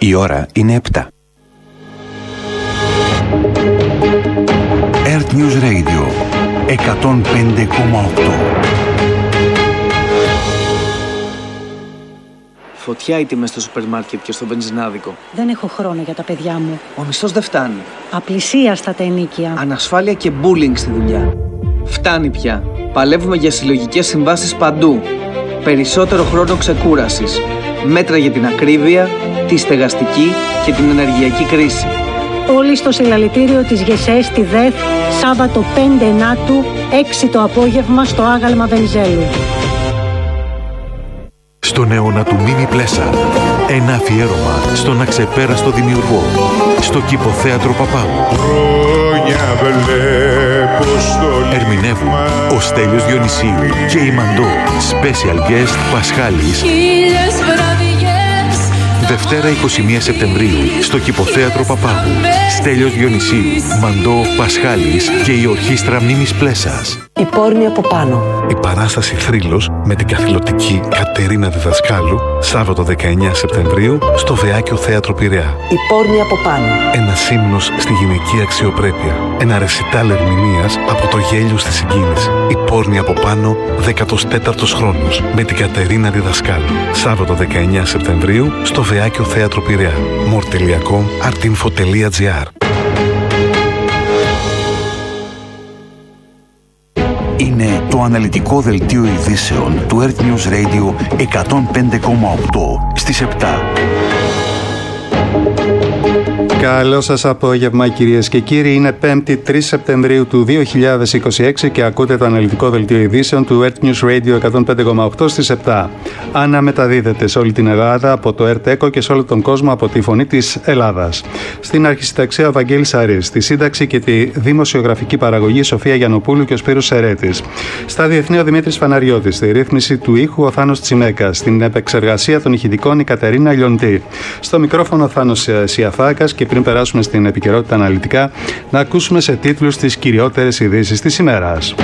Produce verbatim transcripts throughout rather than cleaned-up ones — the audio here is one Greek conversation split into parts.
Η ώρα είναι επτά. Earth News Radio εκατόν πέντε κόμμα οκτώ. Φωτιά οι τιμές στο σούπερ μάρκετ και στο βενζινάδικο. Δεν έχω χρόνο για τα παιδιά μου. Ο μισθός δεν φτάνει. Απλησίαστα τα ενοίκια. Ανασφάλεια και bullying στη δουλειά. Φτάνει πια. Παλεύουμε για συλλογικές συμβάσεις παντού. Περισσότερο χρόνο ξεκούρασης. Μέτρα για την ακρίβεια, τη στεγαστική και την ενεργειακή κρίση. Όλοι στο συλλαλητήριο της ΓΕΣΕ στη ΔΕΘ, Σάββατο πέντε Ενάτου, έξι το απόγευμα στο άγαλμα Βενιζέλου. Στον αιώνα του Μίμη Πλέσα, ένα αφιέρωμα στον αξεπέραστο δημιουργό, στο Κηποθέατρο Παπάγου. Ερμηνεύουν ο Στέλιος Διονυσίου και η Μαντώ, special guest Πασχάλης. Δευτέρα εικοστή πρώτη Σεπτεμβρίου στο Κηποθέατρο Παπάγου. Στέλιος Διονυσίου, Μαντώ, Πασχάλης και η Ορχήστρα Μίμης Πλέσας. Η πόρνη από πάνω. Η παράσταση Θρύλος με την καθηλωτική Κατερίνα Διδασκάλου, Σάββατο δεκαεννέα Σεπτεμβρίου στο Βεάκιο Θέατρο Πειραιά. Η πόρνη από πάνω. Ένας ύμνος στη γυναική αξιοπρέπεια. Ένα ρεσιτάλ ερμηνείας από το γέλιο στη συγκίνηση. Η πόρνη από πάνω, δέκατος τέταρτος χρόνος με την Κατερίνα Διδασκάλου. Σάββατο δεκαεννέα Σεπτεμβρίου στο Βεάκιο Θέατρο Πειραιά. μορ τελεία κομ, artinfo τελεία gr. Είναι το αναλυτικό δελτίο ειδήσεων του Earth News Radio εκατόν πέντε κόμμα οκτώ στις επτά. Καλό σας απόγευμα κυρίες και κύριοι. Είναι πέμπτη τρεις Σεπτεμβρίου του δύο χιλιάδες είκοσι έξι και ακούτε το αναλυτικό δελτίο ειδήσεων του Earth News Radio εκατόν πέντε κόμμα οκτώ στις επτά. Αναμεταδίδεται σε όλη την Ελλάδα από το Earth Echo και σε όλο τον κόσμο από τη Φωνή της Ελλάδας. Στην αρχισυνταξία ο Βαγγέλης Αρής, στη σύνταξη και τη δημοσιογραφική παραγωγή Σοφία Γιαννοπούλου και ο Σπύρος Σερέτης. Στα διεθνή ο Δημήτρης Φαναριώτης, στη ρύθμιση του ήχου ο Θάνος Τσιμέκας, στην επεξεργασία των ηχητικών η Κατερίνα Λιοντή. Στο μικρόφωνο ο Θάνος Σιαφάκας και πριν περάσουμε στην επικαιρότητα αναλυτικά, να ακούσουμε σε τίτλους τις κυριότερες ειδήσεις της ημέρας.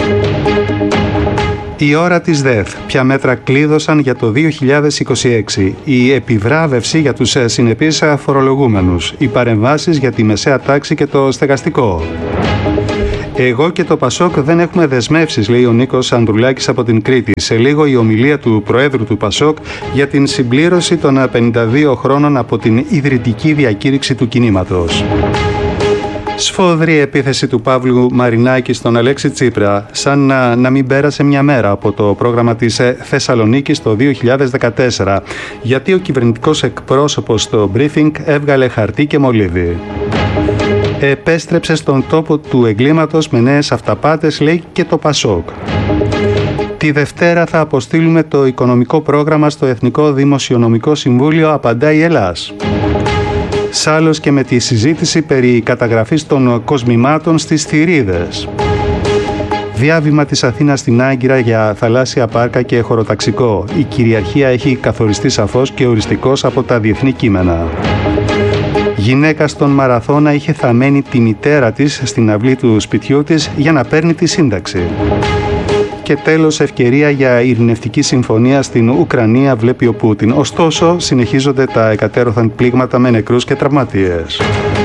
Η ώρα της ΔΕΘ. Ποια μέτρα κλείδωσαν για το δύο χιλιάδες είκοσι έξι. Η επιβράβευση για τους συνεπείς φορολογούμενους. Οι παρεμβάσεις για τη μεσαία τάξη και το στεγαστικό. Εγώ και το Πασόκ δεν έχουμε δεσμεύσεις, λέει ο Νίκος Ανδρουλάκης από την Κρήτη. Σε λίγο η ομιλία του Προέδρου του Πασόκ για την συμπλήρωση των πενήντα δύο χρόνων από την ιδρυτική διακήρυξη του κινήματος. Σφοδρή επίθεση του Παύλου Μαρινάκη στον Αλέξη Τσίπρα, σαν να, να μην πέρασε μια μέρα από το πρόγραμμα της Θεσσαλονίκης το δύο χιλιάδες δεκατέσσερα, γιατί ο κυβερνητικός εκπρόσωπος στο briefing έβγαλε χαρτί και μολύβι. Επέστρεψε στον τόπο του εγκλήματος με νέες αυταπάτες, λέει και το Πασόκ. Τη Δευτέρα θα αποστείλουμε το οικονομικό πρόγραμμα στο Εθνικό Δημοσιονομικό Συμβούλιο, απαντάει η Ελλάς. Σάλος και με τη συζήτηση περί καταγραφής των κοσμημάτων στις θηρίδες. Διάβημα της Αθήνας στην Άγκυρα για θαλάσσια πάρκα και χωροταξικό. Η κυριαρχία έχει καθοριστεί σαφώς και οριστικώς από τα διεθνή κείμενα. Γυναίκα στον Μαραθώνα είχε θαμμένη τη μητέρα της στην αυλή του σπιτιού της για να παίρνει τη σύνταξη. Και τέλος, ευκαιρία για ειρηνευτική συμφωνία στην Ουκρανία, βλέπει ο Πούτιν. Ωστόσο, συνεχίζονται τα εκατέρωθαν πλήγματα με νεκρούς και τραυματίες.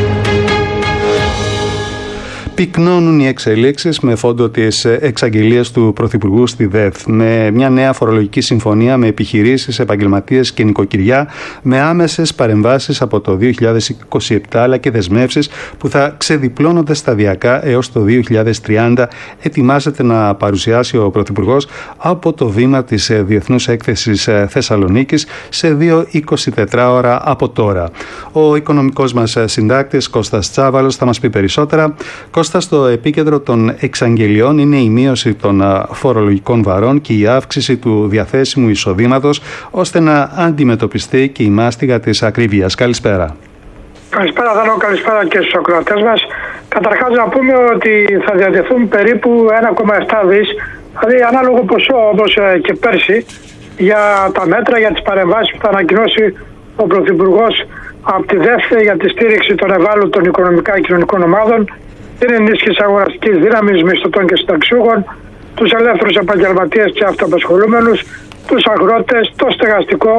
Πυκνώνουν οι εξελίξεις με φόντο τις εξαγγελίες του Πρωθυπουργού στη ΔΕΘ, με μια νέα φορολογική συμφωνία με επιχειρήσεις, επαγγελματίες και νοικοκυριά, με άμεσες παρεμβάσεις από το δύο χιλιάδες είκοσι επτά, αλλά και δεσμεύσεις που θα ξεδιπλώνονται σταδιακά έως το δύο χιλιάδες τριάντα, ετοιμάζεται να παρουσιάσει ο Πρωθυπουργός από το βήμα της Διεθνούς Έκθεσης Θεσσαλονίκης σε δύο εικοσιτετράωρα από τώρα. Ο οικονομικός μας συντάκτης Κώστας Τσάβαλος θα μας πει περισσότερα. Κώστα, στο επίκεντρο των εξαγγελιών είναι η μείωση των φορολογικών βαρών και η αύξηση του διαθέσιμου εισοδήματος, ώστε να αντιμετωπιστεί και η μάστιγα της ακρίβειας. Καλησπέρα. Καλησπέρα, Δανό, καλησπέρα και στους ακροατές μας. Καταρχάς να πούμε ότι θα διατεθούν περίπου ένα κόμμα επτά δις, δηλαδή ανάλογο ποσό όπως και πέρσι, για τα μέτρα, για τις παρεμβάσεις που θα ανακοινώσει ο Πρωθυπουργός από τη ΔΕΘ για τη στήριξη των ευάλωτων οικονομικά και κοινωνικών ομάδων, την ενίσχυση αγοραστικής δύναμης μισθωτών και συνταξιούχων, τους ελεύθερους επαγγελματίες και αυτοαπασχολούμενους, τους αγρότες, το στεγαστικό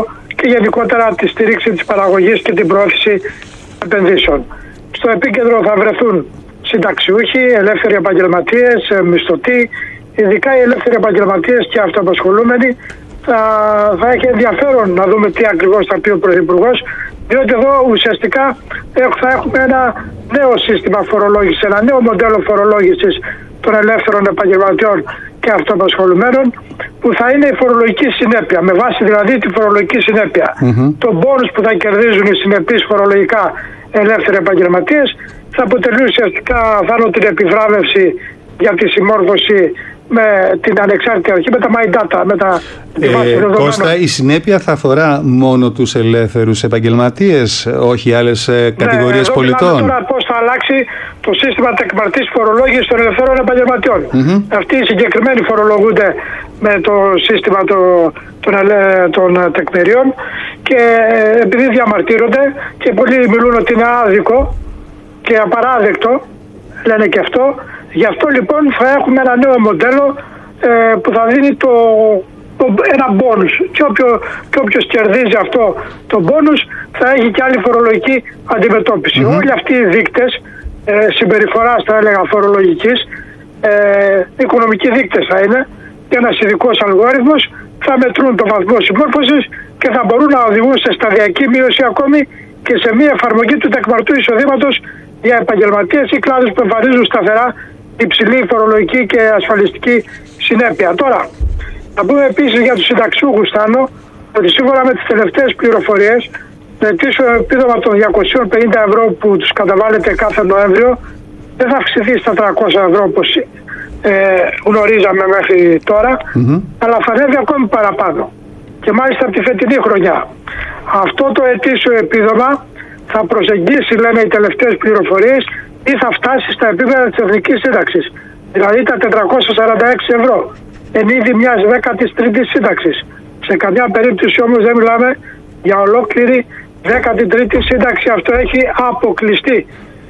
και γενικότερα τη στήριξη της παραγωγής και την πρόθεση επενδύσεων. Στο επίκεντρο θα βρεθούν συνταξιούχοι, ελεύθεροι επαγγελματίες, μισθωτοί, ειδικά οι ελεύθεροι επαγγελματίες και αυτοαπασχολούμενοι. Θα, θα έχει ενδιαφέρον να δούμε τι ακριβώς θα πει ο Πρωθυπουργός, διότι εδώ ουσιαστικά θα έχουμε ένα νέο σύστημα φορολόγησης, ένα νέο μοντέλο φορολόγησης των ελεύθερων επαγγελματιών και αυτοαπασχολουμένων, που θα είναι η φορολογική συνέπεια, με βάση δηλαδή τη φορολογική συνέπεια. Mm-hmm. Το μπόνους που θα κερδίζουν οι συνεπείς φορολογικά ελεύθεροι επαγγελματίες θα αποτελεί ουσιαστικά θα την επιβράβευση για τη συμμόρφωση με την ανεξάρτητη αρχή, με τα My Data, με τα ε, Κώστα, η συνέπεια θα αφορά μόνο τους ελεύθερους επαγγελματίες, όχι άλλες ε, κατηγορίες ναι, πολιτών. Τώρα πώς θα αλλάξει το σύστημα τεκμαρτής φορολόγησης των ελευθέρων επαγγελματιών. Mm-hmm. Αυτοί οι συγκεκριμένοι φορολογούνται με το σύστημα το, των, των τεκμηρίων και ε, επειδή διαμαρτύρονται και πολλοί μιλούν ότι είναι άδικο και απαράδεκτο, λένε και αυτό. Γι' αυτό λοιπόν θα έχουμε ένα νέο μοντέλο ε, που θα δίνει το, το, ένα μπόνους και, όποιο, και όποιος κερδίζει αυτό το μπόνους θα έχει και άλλη φορολογική αντιμετώπιση. Mm-hmm. Όλοι αυτοί οι δείκτες ε, συμπεριφοράς, θα έλεγα, φορολογικής, ε, οικονομικοί δείκτες θα είναι, και ένας ειδικός αλγόριθμος θα μετρούν το βαθμό συμμόρφωσης και θα μπορούν να οδηγούν σε σταδιακή μείωση ακόμη και σε μία εφαρμογή του τεκμαρτού εισοδήματος για επαγγελματίες ή κλάδους που εμφανίζουν σταθερά υψηλή φορολογική και ασφαλιστική συνέπεια. Τώρα, να πούμε επίσης για τους συνταξιούχους, Θάνο, ότι σύμφωνα με τις τελευταίες πληροφορίες, το ετήσιο επίδομα των διακόσια πενήντα ευρώ που τους καταβάλλεται κάθε Νοέμβριο δεν θα αυξηθεί στα τριακόσια ευρώ όπως ε, γνωρίζαμε μέχρι τώρα, mm-hmm. αλλά θα ανέβει ακόμη παραπάνω. Και μάλιστα από τη φετινή χρονιά. Αυτό το ετήσιο επίδομα θα προσεγγίσει, λένε οι τελευταίες πληροφορίες, ή θα φτάσει στα επίπεδα της Εθνικής Σύνταξης. Δηλαδή τα τετρακόσια σαράντα έξι ευρώ. Εν είδη μιας δέκατης τρίτης σύνταξης. Σε καμιά περίπτωση όμως δεν μιλάμε για ολόκληρη δέκατη τρίτη σύνταξη. Αυτό έχει αποκλειστεί.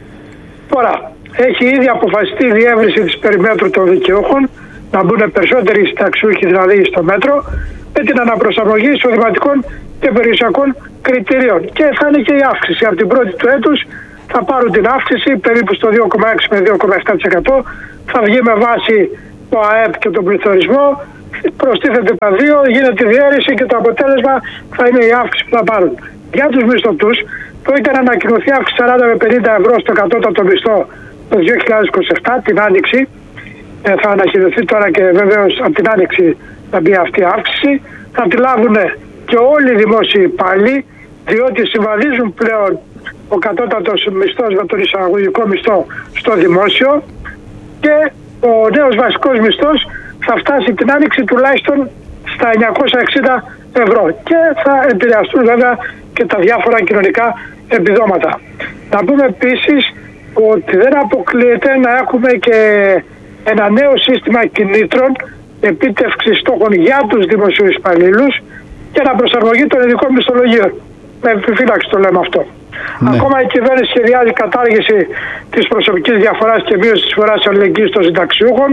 Τώρα, έχει ήδη αποφασιστεί η διεύρυνση της περιμέτρου των δικαιούχων, να μπουν περισσότεροι συνταξιούχοι δηλαδή στο μέτρο, με την αναπροσαρμογή εισοδηματικών και περιουσιακών κριτηρίων. Και θα είναι και η αύξηση. Από την πρώτη του έτους θα πάρουν την αύξηση περίπου στο δύο κόμμα έξι με δύο κόμμα επτά τοις εκατό. Θα βγει με βάση το ΑΕΠ και τον πληθωρισμό. Προστίθεται τα δύο, γίνεται η διαίρεση και το αποτέλεσμα θα είναι η αύξηση που θα πάρουν. Για τους μισθωτούς, πρόκειται να ανακοινωθεί αύξηση σαράντα με πενήντα ευρώ στο κατώτατο μισθό το δύο χιλιάδες είκοσι επτά, την Άνοιξη. Ε, θα ανακοινωθεί τώρα και βεβαίως από την Άνοιξη θα μπει αυτή η αύξηση. Θα τη λάβουν και όλοι οι δημόσιοι υπάλληλοι, διότι συμβαδίζουν πλέον ο κατώτατος μισθός με τον εισαγωγικό μισθό στο δημόσιο και ο νέος βασικός μισθός θα φτάσει την Άνοιξη τουλάχιστον στα εννιακόσια εξήντα ευρώ και θα επηρεαστούν βέβαια και τα διάφορα κοινωνικά επιδόματα. Να πούμε επίσης ότι δεν αποκλείεται να έχουμε και ένα νέο σύστημα κινήτρων επίτευξης στόχων για τους δημοσίους υπαλλήλους και αναπροσαρμογή των ειδικών μισθολογίων. Με επιφύλαξη το λέμε αυτό. Ναι. Ακόμα η κυβέρνηση σχεδιάζει κατάργηση της προσωπικής διαφοράς και μείωση της φοράς αλληλεγγύης των συνταξιούχων,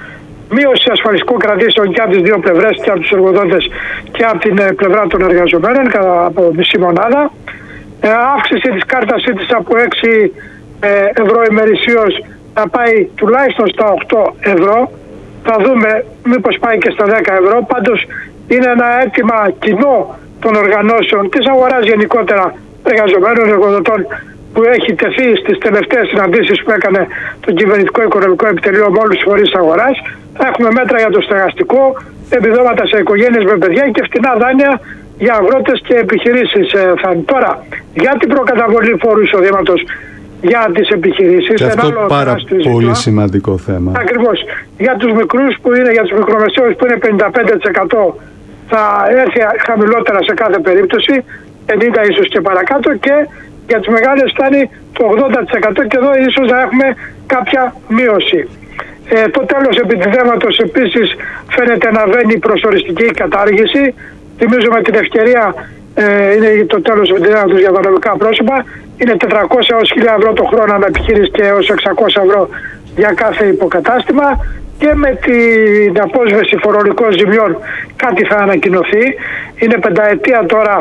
μείωση ασφαλιστικών κρατήσεων και από τις δύο πλευρές, και από τους εργοδότες και από την πλευρά των εργαζομένων, κατά από μισή μονάδα, ε, αύξηση της κάρτας ήττης από έξι ευρώ ημερησίως να πάει τουλάχιστον στα οκτώ ευρώ. Θα δούμε μήπως πάει και στα δέκα ευρώ. Πάντως είναι ένα αίτημα κοινό των οργανώσεων της αγοράς γενικότερα, εργαζομένων, εργοδοτών, που έχει τεθεί στις τελευταίες συναντήσεις που έκανε το Κυβερνητικό Οικονομικό Επιτελείο με όλους τους φορείς της αγοράς. Θα έχουμε μέτρα για το στεγαστικό, επιδόματα σε οικογένειες με παιδιά και φτηνά δάνεια για αγρότες και επιχειρήσεις. Ε, θα... Τώρα, για την προκαταβολή φόρου εισοδήματος για τις επιχειρήσεις. Και αυτό ένα πάρα πολύ ζήτημα. Σημαντικό θέμα. Ακριβώς. Για τους μικρούς που είναι, για τους μικρομεσαίους που είναι πενήντα πέντε τοις εκατό θα έρθει χαμηλότερα σε κάθε περίπτωση, πενήντα τοις εκατό ίσως και παρακάτω, και για τις μεγάλες φτάνει το ογδόντα τοις εκατό και εδώ ίσως να έχουμε κάποια μείωση. Ε, το τέλος επιτιδέματος επίσης φαίνεται να βαίνει προς οριστική κατάργηση. Θυμίζουμε την ευκαιρία, ε, είναι το τέλος επιτιδέματος για τα νομικά πρόσωπα, είναι τετρακόσια έως χίλια ευρώ το χρόνο ανά επιχείρηση και έως εξακόσια ευρώ για κάθε υποκατάστημα, και με την απόσβεση φορολογικών ζημιών κάτι θα ανακοινωθεί. Είναι πενταετία τώρα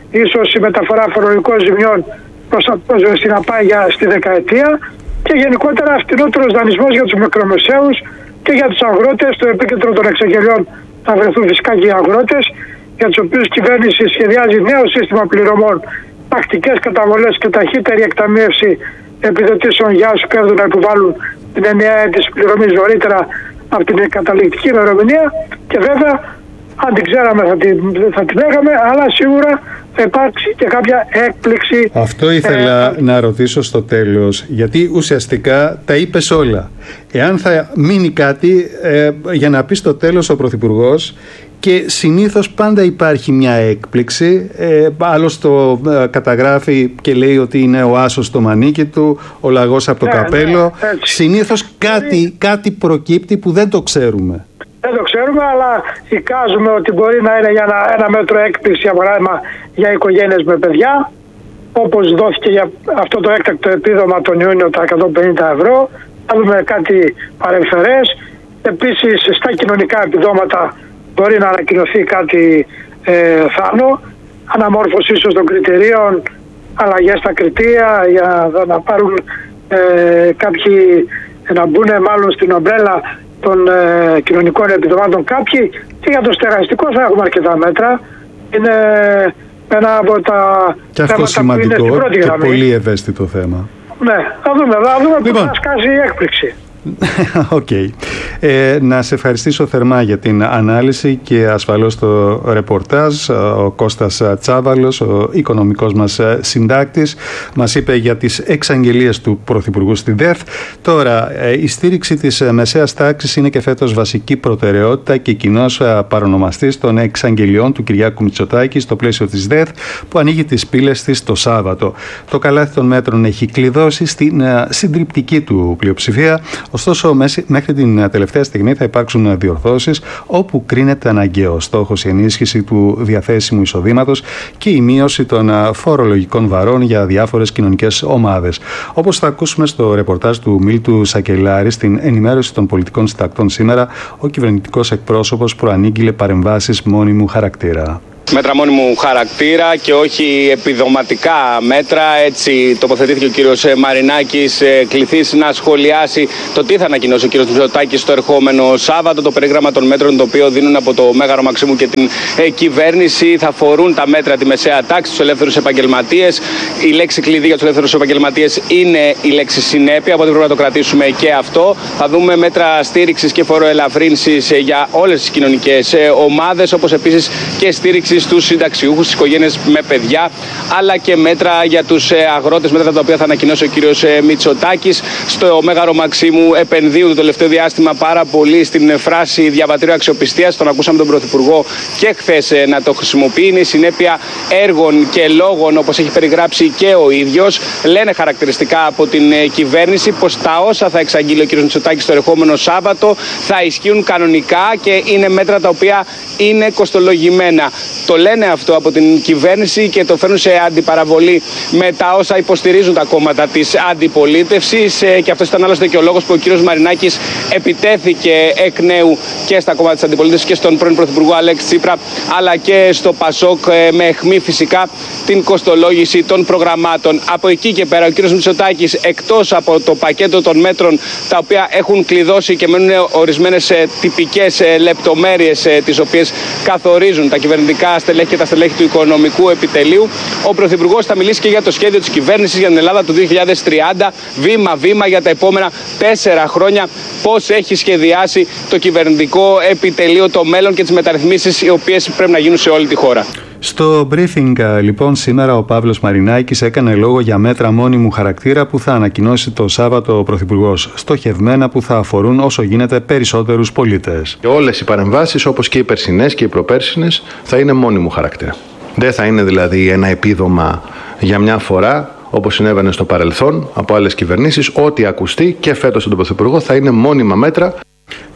ίσως η μεταφορά φορολογικών ζημιών προς, προς την ΑΠΑ στη δεκαετία και γενικότερα φτηνότερος δανεισμός για τους μικρομεσαίους και για τους αγρότες. Στο επίκεντρο των εξαγγελιών θα βρεθούν φυσικά και οι αγρότες, για τους οποίους η κυβέρνηση σχεδιάζει νέο σύστημα πληρωμών, τακτικές καταβολές και ταχύτερη εκταμείευση επιδοτήσεων για όσους κέρδουν να υποβάλουν την ενιαία αίτηση πληρωμής νωρίτερα από την καταληκτική ημερομηνία. Και βέβαια, αν την ξέραμε θα την, θα την λέγαμε, αλλά σίγουρα θα υπάρξει και κάποια έκπληξη. Αυτό ήθελα ε, να ρωτήσω στο τέλος, γιατί ουσιαστικά τα είπες όλα. Εάν θα μείνει κάτι ε, για να πει στο τέλος ο Πρωθυπουργός, και συνήθως πάντα υπάρχει μια έκπληξη, ε, άλλος το ε, καταγράφει και λέει ότι είναι ο άσος στο μανίκι του, ο λαγός από το ναι, καπέλο. Ναι, συνήθως κάτι, κάτι προκύπτει που δεν το ξέρουμε. Δεν το ξέρουμε, αλλά εικάζουμε ότι μπορεί να είναι για ένα, ένα μέτρο έκπληξη, για παράδειγμα, για οικογένειες με παιδιά, όπως δόθηκε για αυτό το έκτακτο επίδομα τον Ιούνιο, τα εκατόν πενήντα ευρώ. Θα δούμε κάτι παρεμφερές. Επίσης, στα κοινωνικά επιδόματα μπορεί να ανακοινωθεί κάτι ε, θάνο, αναμόρφωση ίσως των κριτηρίων, αλλαγές στα κριτήρια για να πάρουν ε, κάποιοι, να μπουν μάλλον στην ομπρέλα των ε, κοινωνικών επιδομάτων κάποιοι, και για το στεγαστικό θα έχουμε αρκετά μέτρα. Είναι ένα από τα και αυτό σημαντικό που είναι και γραμμή. Πολύ ευαίσθητο θέμα. Ναι, θα δούμε, θα δούμε λοιπόν. Που θα σκάσει η έκπληξη. Οκ. Okay. Ε, να σε ευχαριστήσω θερμά για την ανάλυση και ασφαλώς το ρεπορτάζ. Ο Κώστας Τσάβαλος, ο οικονομικός μας συντάκτης, μας είπε για τις εξαγγελίες του Πρωθυπουργού στην ΔΕΘ. Τώρα, η στήριξη της μεσαίας τάξης είναι και φέτος βασική προτεραιότητα και κοινός παρονομαστής των εξαγγελιών του Κυριάκου Μητσοτάκη στο πλαίσιο της ΔΕΘ, που ανοίγει τις πύλες της το Σάββατο. Το καλάθι των μέτρων έχει κλειδώσει στην συντριπτική του πλειοψηφία. Ωστόσο, μέχρι την τελευταία στιγμή θα υπάρξουν διορθώσεις όπου κρίνεται αναγκαίο. Στόχος η ενίσχυση του διαθέσιμου εισοδήματος και η μείωση των φορολογικών βαρών για διάφορες κοινωνικές ομάδες. Όπως θα ακούσουμε στο ρεπορτάζ του Μίλτου Σακελάρη στην ενημέρωση των πολιτικών συντακτών σήμερα, ο κυβερνητικός εκπρόσωπος προανήγγειλε παρεμβάσεις μόνιμου χαρακτήρα. Μέτρα μόνιμου χαρακτήρα και όχι επιδοματικά μέτρα. Έτσι τοποθετήθηκε ο κύριος Μαρινάκης, κληθής να σχολιάσει το τι θα ανακοινώσει ο κύριος Μητσοτάκης το ερχόμενο Σάββατο. Το περίγραμμα των μέτρων το οποίο δίνουν από το Μέγαρο Μαξίμου και την ε, κυβέρνηση θα αφορούν τα μέτρα τη μεσαία τάξη, τους ελεύθερους επαγγελματίες. Η λέξη κλειδί για τους ελεύθερους επαγγελματίες είναι η λέξη συνέπεια, οπότε πρέπει να το κρατήσουμε και αυτό. Θα δούμε μέτρα στήριξης και φοροελαφρύνσης για όλες τις κοινωνικές ομάδες, όπως επίσης και στήριξη στους συνταξιούχους, στις οικογένειες με παιδιά, αλλά και μέτρα για τους αγρότες, μέτρα τα οποία θα ανακοινώσει ο κύριος Μητσοτάκης. Στο Μέγαρο Μαξίμου επενδύουν το τελευταίο διάστημα πάρα πολύ στην φράση διαβατήριο αξιοπιστίας. Τον ακούσαμε τον Πρωθυπουργό και χθες να το χρησιμοποιεί. Είναι η συνέπεια έργων και λόγων, όπως έχει περιγράψει και ο ίδιος. Λένε χαρακτηριστικά από την κυβέρνηση πως τα όσα θα εξαγγείλει ο κύριος Μητσοτάκης το ερχόμενο Σάββατο θα ισχύουν κανονικά και είναι μέτρα τα οποία είναι κοστολογημένα. Το λένε αυτό από την κυβέρνηση και το φέρνουν σε αντιπαραβολή με τα όσα υποστηρίζουν τα κόμματα της αντιπολίτευσης, και αυτό ήταν άλλωστε και ο λόγος που ο κύριος Μαρινάκης επιτέθηκε εκ νέου και στα κόμματα της αντιπολίτευσης και στον πρώην Πρωθυπουργό Αλέξη Τσίπρα, αλλά και στο Πασόκ, με αιχμή φυσικά την κοστολόγηση των προγραμμάτων. Από εκεί και πέρα ο κύριος Μητσοτάκης, εκτός από το πακέτο των μέτρων τα οποία έχουν κλειδώσει και μένουν ορισμένες τυπικές λεπτομέρειες τις οποίες καθορίζουν τα κυβερνητικά στελέχη και τα στελέχη του οικονομικού επιτελείου, ο Πρωθυπουργός θα μιλήσει και για το σχέδιο της κυβέρνησης για την Ελλάδα του δύο χιλιάδες τριάντα, βήμα-βήμα για τα επόμενα τέσσερα χρόνια, πώς έχει σχεδιάσει το κυβερνητικό επιτελείο το μέλλον και τις μεταρρυθμίσεις οι οποίες πρέπει να γίνουν σε όλη τη χώρα. Στο briefing λοιπόν σήμερα ο Παύλος Μαρινάκης έκανε λόγο για μέτρα μόνιμου χαρακτήρα που θα ανακοινώσει το Σάββατο ο Πρωθυπουργός, στοχευμένα που θα αφορούν όσο γίνεται περισσότερους πολίτες. Και όλες οι παρεμβάσεις, όπως και οι περσινές και οι προπέρσινες, θα είναι μόνιμου χαρακτήρα. Δεν θα είναι δηλαδή ένα επίδομα για μια φορά, όπως συνέβαινε στο παρελθόν από άλλες κυβερνήσεις. Ό,τι ακουστεί και φέτος στον Πρωθυπουργό θα είναι μόνιμα μέτρα.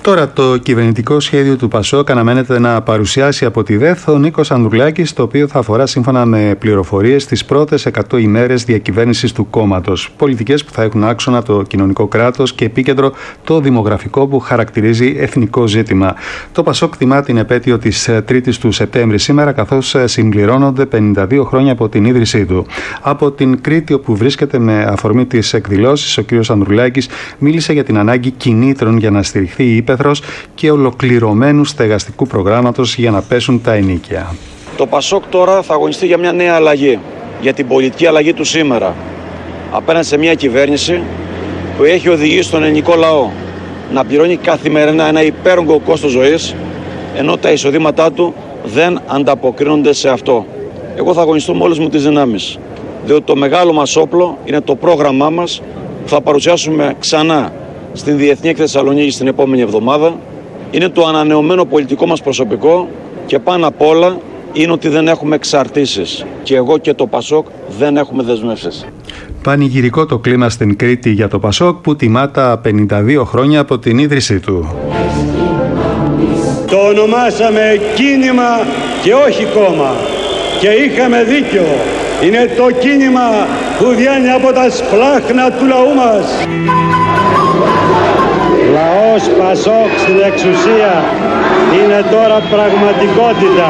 Τώρα, το κυβερνητικό σχέδιο του ΠΑΣΟΚ αναμένεται να παρουσιάσει από τη ΔΕΘ ο Νίκος Ανδρουλάκης, το οποίο θα αφορά, σύμφωνα με πληροφορίες, τις πρώτες εκατό ημέρες διακυβέρνησης του κόμματος. Πολιτικές που θα έχουν άξονα το κοινωνικό κράτος και επίκεντρο το δημογραφικό, που χαρακτηρίζει εθνικό ζήτημα. Το ΠΑΣΟΚ τιμά την επέτειο της τρίτης του Σεπτέμβρη σήμερα, καθώς συμπληρώνονται πενήντα δύο χρόνια από την ίδρυσή του. Από την Κρήτη, όπου βρίσκεται με αφορμή τις εκδηλώσεις, ο κ. Ανδρουλάκης μίλησε για την ανάγκη κινήτρων για να στηριχθεί η ύπαιθρος και ολοκληρωμένου στεγαστικού προγράμματος για να πέσουν τα ενοίκια. Το ΠΑΣΟΚ τώρα θα αγωνιστεί για μια νέα αλλαγή, για την πολιτική αλλαγή του σήμερα, απέναντι σε μια κυβέρνηση που έχει οδηγήσει τον ελληνικό λαό να πληρώνει καθημερινά ένα υπέρογκο κόστος ζωής, ενώ τα εισοδήματά του δεν ανταποκρίνονται σε αυτό. Εγώ θα αγωνιστώ με όλες μου τις δυνάμεις, διότι το μεγάλο μας όπλο είναι το πρόγραμμά μας, που θα παρουσιάσουμε ξανά στην Διεθνή Έκθεση Θεσσαλονίκης την επόμενη εβδομάδα. Είναι το ανανεωμένο πολιτικό μας προσωπικό και πάνω απ' όλα είναι ότι δεν έχουμε εξαρτήσεις. Και εγώ και το ΠΑΣΟΚ δεν έχουμε δεσμεύσεις. Πανηγυρικό το κλίμα στην Κρήτη για το ΠΑΣΟΚ, που τιμά τα πενήντα δύο χρόνια από την ίδρυσή του. Το ονομάσαμε κίνημα και όχι κόμμα. Και είχαμε δίκιο. Είναι το κίνημα που βγαίνει από τα σπλάχνα του λαού μας. Λαός ΠΑΣΟΚ στην εξουσία είναι τώρα πραγματικότητα.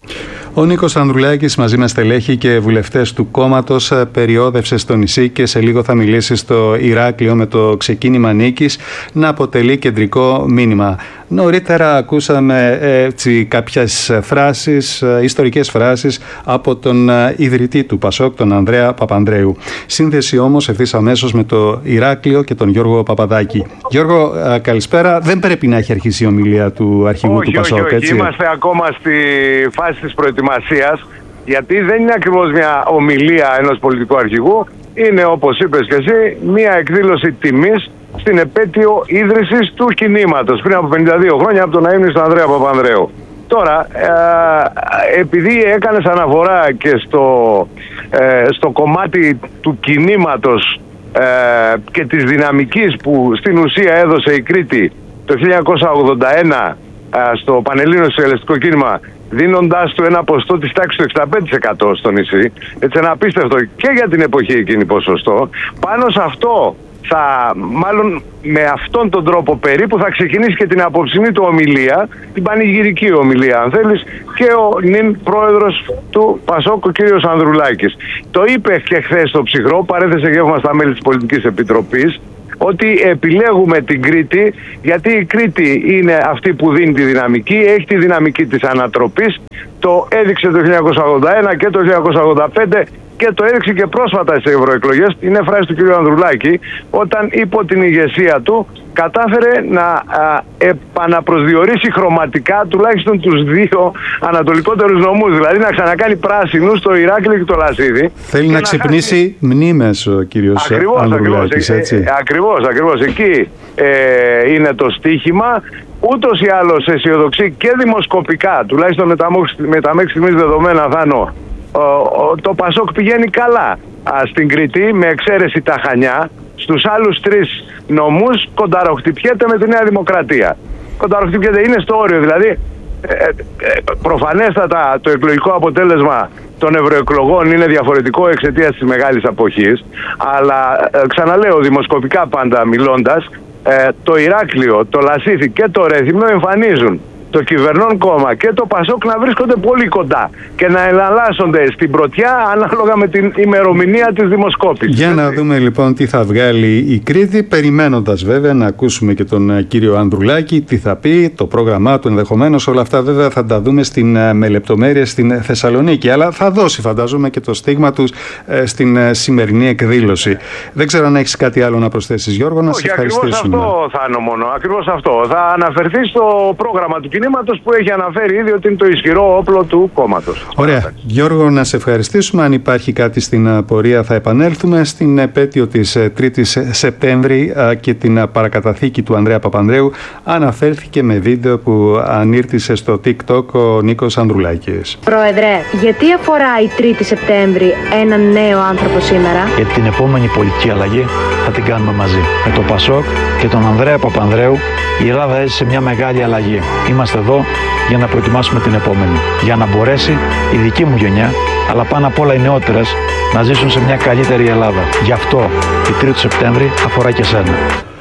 Ο Νίκος Ανδρουλάκης, μαζί με στελέχη και βουλευτές του κόμματος, περιόδευσε στο νησί και σε λίγο θα μιλήσει στο Ηράκλειο με το ξεκίνημα νίκης να αποτελεί κεντρικό μήνυμα. Νωρίτερα ακούσαμε έτσι κάποιες φράσεις, ιστορικές φράσεις από τον ιδρυτή του ΠΑΣΟΚ, τον Ανδρέα Παπανδρέου. Σύνδεση όμως ευθύς αμέσως με το Ηράκλειο και τον Γιώργο Παπαδάκη. Γιώργο, καλησπέρα. Δεν πρέπει να έχει αρχίσει η ομιλία του αρχηγού όχι, του ΠΑΣΟΚ, όχι, όχι. έτσι? Είμαστε ακόμα στη φάση της προετοιμασίας, γιατί δεν είναι ακριβώς μια ομιλία ενός πολιτικού αρχηγού. Είναι, όπως είπες και εσύ, μια εκδήλωση τιμής στην επέτειο ίδρυσης του κινήματος πριν από πενήντα δύο χρόνια, από τον αείμνηστο Ανδρέα Παπανδρέου. Τώρα, ε, επειδή έκανες αναφορά και στο, ε, στο κομμάτι του κινήματος ε, και της δυναμικής που στην ουσία έδωσε η Κρήτη το χίλια εννιακόσια ογδόντα ένα ε, στο Πανελλήνιο Σοσιαλιστικό Κίνημα, δίνοντάς του ένα ποσοστό της τάξης του εξήντα πέντε τοις εκατό στο νησί, έτσι ένα απίστευτο και για την εποχή εκείνη ποσοστό, πάνω σε αυτό θα, μάλλον με αυτόν τον τρόπο περίπου, θα ξεκινήσει και την απόψινή του ομιλία, την πανηγυρική ομιλία αν θέλεις, και ο νυν πρόεδρος του ΠΑΣΟΚ, ο κύριος Ανδρουλάκης. Το είπε και χθες στο Ψυχρό, παρέθεσε γεύμα στα μέλη της Πολιτικής Επιτροπής, ότι επιλέγουμε την Κρήτη γιατί η Κρήτη είναι αυτή που δίνει τη δυναμική, έχει τη δυναμική της ανατροπής. Το έδειξε το χίλια εννιακόσια ογδόντα ένα και το χίλια εννιακόσια ογδόντα πέντε και το έδειξε και πρόσφατα στις ευρωεκλογές. Είναι φράση του κ. Ανδρουλάκη, όταν υπό την ηγεσία του κατάφερε να α, επαναπροσδιορίσει χρωματικά τουλάχιστον τους δύο ανατολικότερους νομούς, δηλαδή να ξανακάνει πράσινους το Ηράκλειο και το Λασίδι. Θέλει να ξυπνήσει χάσει... μνήμες ο κύριος ακριβώς, Ανδρουλάκης, έτσι. Ε, ακριβώς, ακριβώς. Εκεί ε, είναι το στίχημα. Ούτως ή άλλως αισιοδοξεί και δημοσκοπικά, τουλάχιστον με τα, με τα μέχρι στιγμής δεδομένα, Θάνο, το ΠΑΣΟΚ πηγαίνει καλά α, στην Κρήτη, με εξαίρεση τα Χανιά. Στους άλλους τρεις νομούς κονταροχτυπιέται με τη Νέα Δημοκρατία. Κονταροχτυπιέται, είναι στο όριο, δηλαδή ε, ε, προφανέστατα το εκλογικό αποτέλεσμα των ευρωεκλογών είναι διαφορετικό εξαιτίας της μεγάλης αποχής, αλλά ε, ξαναλέω, δημοσκοπικά πάντα μιλώντας, ε, το Ηράκλειο, το Λασίθι και το Ρέθυμνο εμφανίζουν το κυβερνών κόμμα και το ΠΑΣΟΚ να βρίσκονται πολύ κοντά και να εναλλάσσονται στην πρωτιά ανάλογα με την ημερομηνία της δημοσκόπησης. Για να δούμε λοιπόν τι θα βγάλει η Κρήτη, περιμένοντας βέβαια να ακούσουμε και τον κύριο Ανδρουλάκη τι θα πει, το πρόγραμμά του ενδεχομένως. Όλα αυτά βέβαια θα τα δούμε στην, με λεπτομέρειες στην Θεσσαλονίκη, αλλά θα δώσει φαντάζομαι και το στίγμα τους ε, στην σημερινή εκδήλωση. Δεν ξέρω αν έχεις κάτι άλλο να προσθέσεις, Γιώργο, να σε ευχαριστήσουμε. Ακριβώς αυτό, Θάνο, μόνο. Ακριβώς αυτό. Θα αναφερθεί στο πρόγραμμα του κινήματος κινήματος που έχει αναφέρει ήδη ότι είναι το ισχυρό όπλο του κόμματος. Ωραία. Γιώργο, να σε ευχαριστήσουμε. Αν υπάρχει κάτι στην πορεία θα επανέλθουμε. Στην επέτειο της τρίτης Σεπτέμβρη και την παρακαταθήκη του Ανδρέα Παπανδρέου αναφέρθηκε με βίντεο που ανήρτησε στο TikTok ο Νίκος Ανδρουλάκης. Πρόεδρε, γιατί αφορά η τρίτη Σεπτέμβρη έναν νέο άνθρωπο σήμερα? Γιατί την επόμενη πολιτική αλλαγή θα την κάνουμε μαζί. Με το Πασόκ και τον Ανδρέα Παπανδρέου η Ελλάδα έζησε μια μεγάλη αλλαγή. Είμαστε εδώ για να προετοιμάσουμε την επόμενη. Για να μπορέσει η δική μου γενιά, αλλά πάνω απ' όλα οι νεότερες, να ζήσουν σε μια καλύτερη Ελλάδα. Γι' αυτό η τρίτη Σεπτέμβρη αφορά και σένα.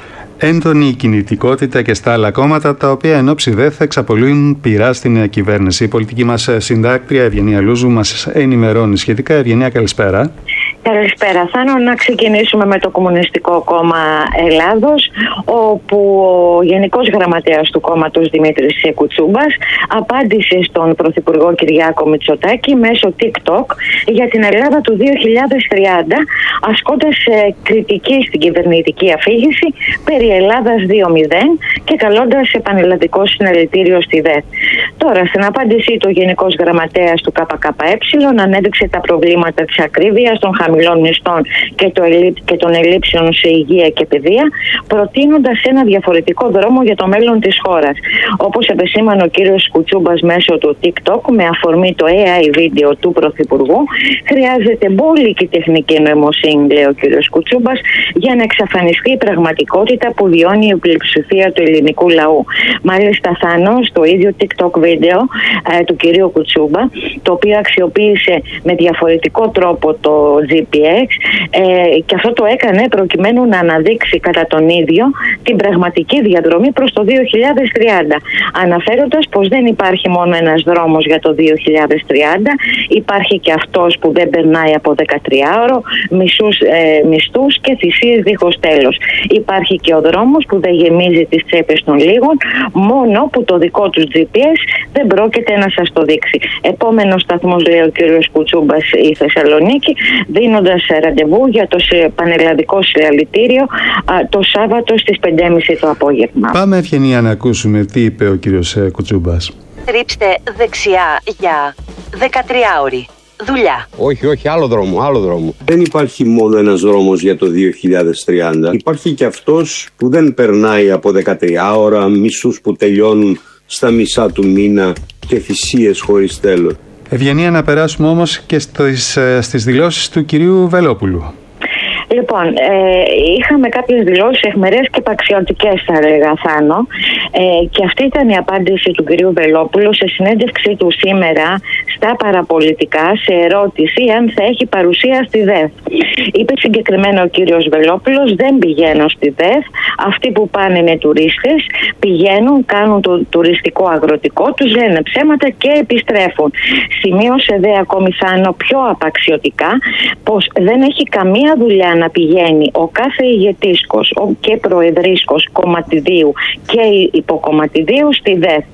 Έντονη η κινητικότητα και στα άλλα κόμματα, τα οποία εν όψει δε θα εξαπολύουν πειρά στην κυβέρνηση. Η πολιτική μας συντάκτρια Ευγενία Λούζου μας ενημερώνει σχετικά. Ευγενία, καλησπέρα. Καλησπέρα. Θέλω να ξεκινήσουμε με το Κομμουνιστικό Κόμμα Ελλάδος, όπου ο Γενικός Γραμματέας του κόμματος Δημήτρης Κουτσούμπας απάντησε στον Πρωθυπουργό Κυριάκο Μητσοτάκη μέσω TikTok για την Ελλάδα του δύο χιλιάδες τριάντα, ασκώντας κριτική στην κυβερνητική αφήγηση περί Ελλάδας δύο μηδέν και καλώντας επανελλαδικό συνελητήριο στη ΔΕΘ. Τώρα, στην απάντησή του, ο Γενικός Γραμματέας του ΚΚΕ ανέδειξε τα προβλήματα της ακρίβειας, των χαμηλών μισθών και, το ελλεί... και των ελλείψεων σε υγεία και παιδεία, προτείνοντας ένα διαφορετικό δρόμο για το μέλλον της χώρας. Όπως επεσήμανε ο κύριος Κουτσούμπας μέσω του TikTok, με αφορμή το έι άι βίντεο του Πρωθυπουργού, χρειάζεται μπόλικη τεχνική νοημοσύνη, λέει ο κύριος Κουτσούμπας, για να εξαφανιστεί η πραγματικότητα που βιώνει η πλειοψηφία του ελληνικού λαού. Μάλιστα, Θάνο, στο ίδιο TikTok βίντεο ε, του κυρίου Κουτσούμπα, το οποίο αξιοποίησε με διαφορετικό τρόπο το τζι πι εξ, ε, και αυτό το έκανε προκειμένου να αναδείξει κατά τον ίδιο την πραγματική διαδρομή προς το δύο χιλιάδες τριάντα, αναφέροντας πως δεν υπάρχει μόνο ένας δρόμος για το δύο χιλιάδες τριάντα, υπάρχει και αυτός που δεν περνάει από δεκατριάωρο, μισούς, ε, μισθούς και θυσίες δίχως τέλος. Υπάρχει και ο δρόμος που δεν γεμίζει τις τσέπες των λίγων, μόνο που το δικό τους τζι πι ες δεν πρόκειται να σας το δείξει. Επόμενος σταθμός, λέει ο κύριος Κουτσούμπας, η Θεσσαλονίκη, δίνοντας ραντεβού για το πανελλαδικό συλλαλητήριο το Σάββατο στις πέντε και μισή το απόγευμα. Πάμε, Ευγενία, να ακούσουμε τι είπε ο κύριος Κουτσούμπας. Στρίψτε δεξιά για δεκατριάωρη δουλειά. Όχι, όχι, άλλο δρόμο, άλλο δρόμο. Δεν υπάρχει μόνο ένας δρόμος για το δύο χιλιάδες τριάντα. Υπάρχει και αυτός που δεν περνάει από δεκατρία ώρα, μισούς που τελειώνουν στα μισά του μήνα και θυσίες χωρίς τέλος. Ευγενία, να περάσουμε όμως και στις, στις δηλώσεις του κυρίου Βελόπουλου. Λοιπόν, ε, είχαμε κάποιες δηλώσεις αιχμερές και παξιωτικές, θα έλεγα, Θάνο, ε, και αυτή ήταν η απάντηση του κυρίου Βελόπουλου σε συνέντευξή του σήμερα στα παραπολιτικά, σε ερώτηση αν θα έχει παρουσία στη ΔΕΘ. Είπε συγκεκριμένα ο κύριος Βελόπουλος: δεν πηγαίνω στη ΔΕΘ, αυτοί που πάνε είναι τουρίστες, πηγαίνουν, κάνουν το τουριστικό αγροτικό τους, λένε ψέματα και επιστρέφουν. Σημείωσε δε ακόμη, Θάνο, πιο απαξιωτικά πως δεν έχει καμία δουλειά να πηγαίνει ο κάθε ηγετήσκος και προεδρίσκος κομματιδίου και υποκομματιδίου στη ΔΕΘ.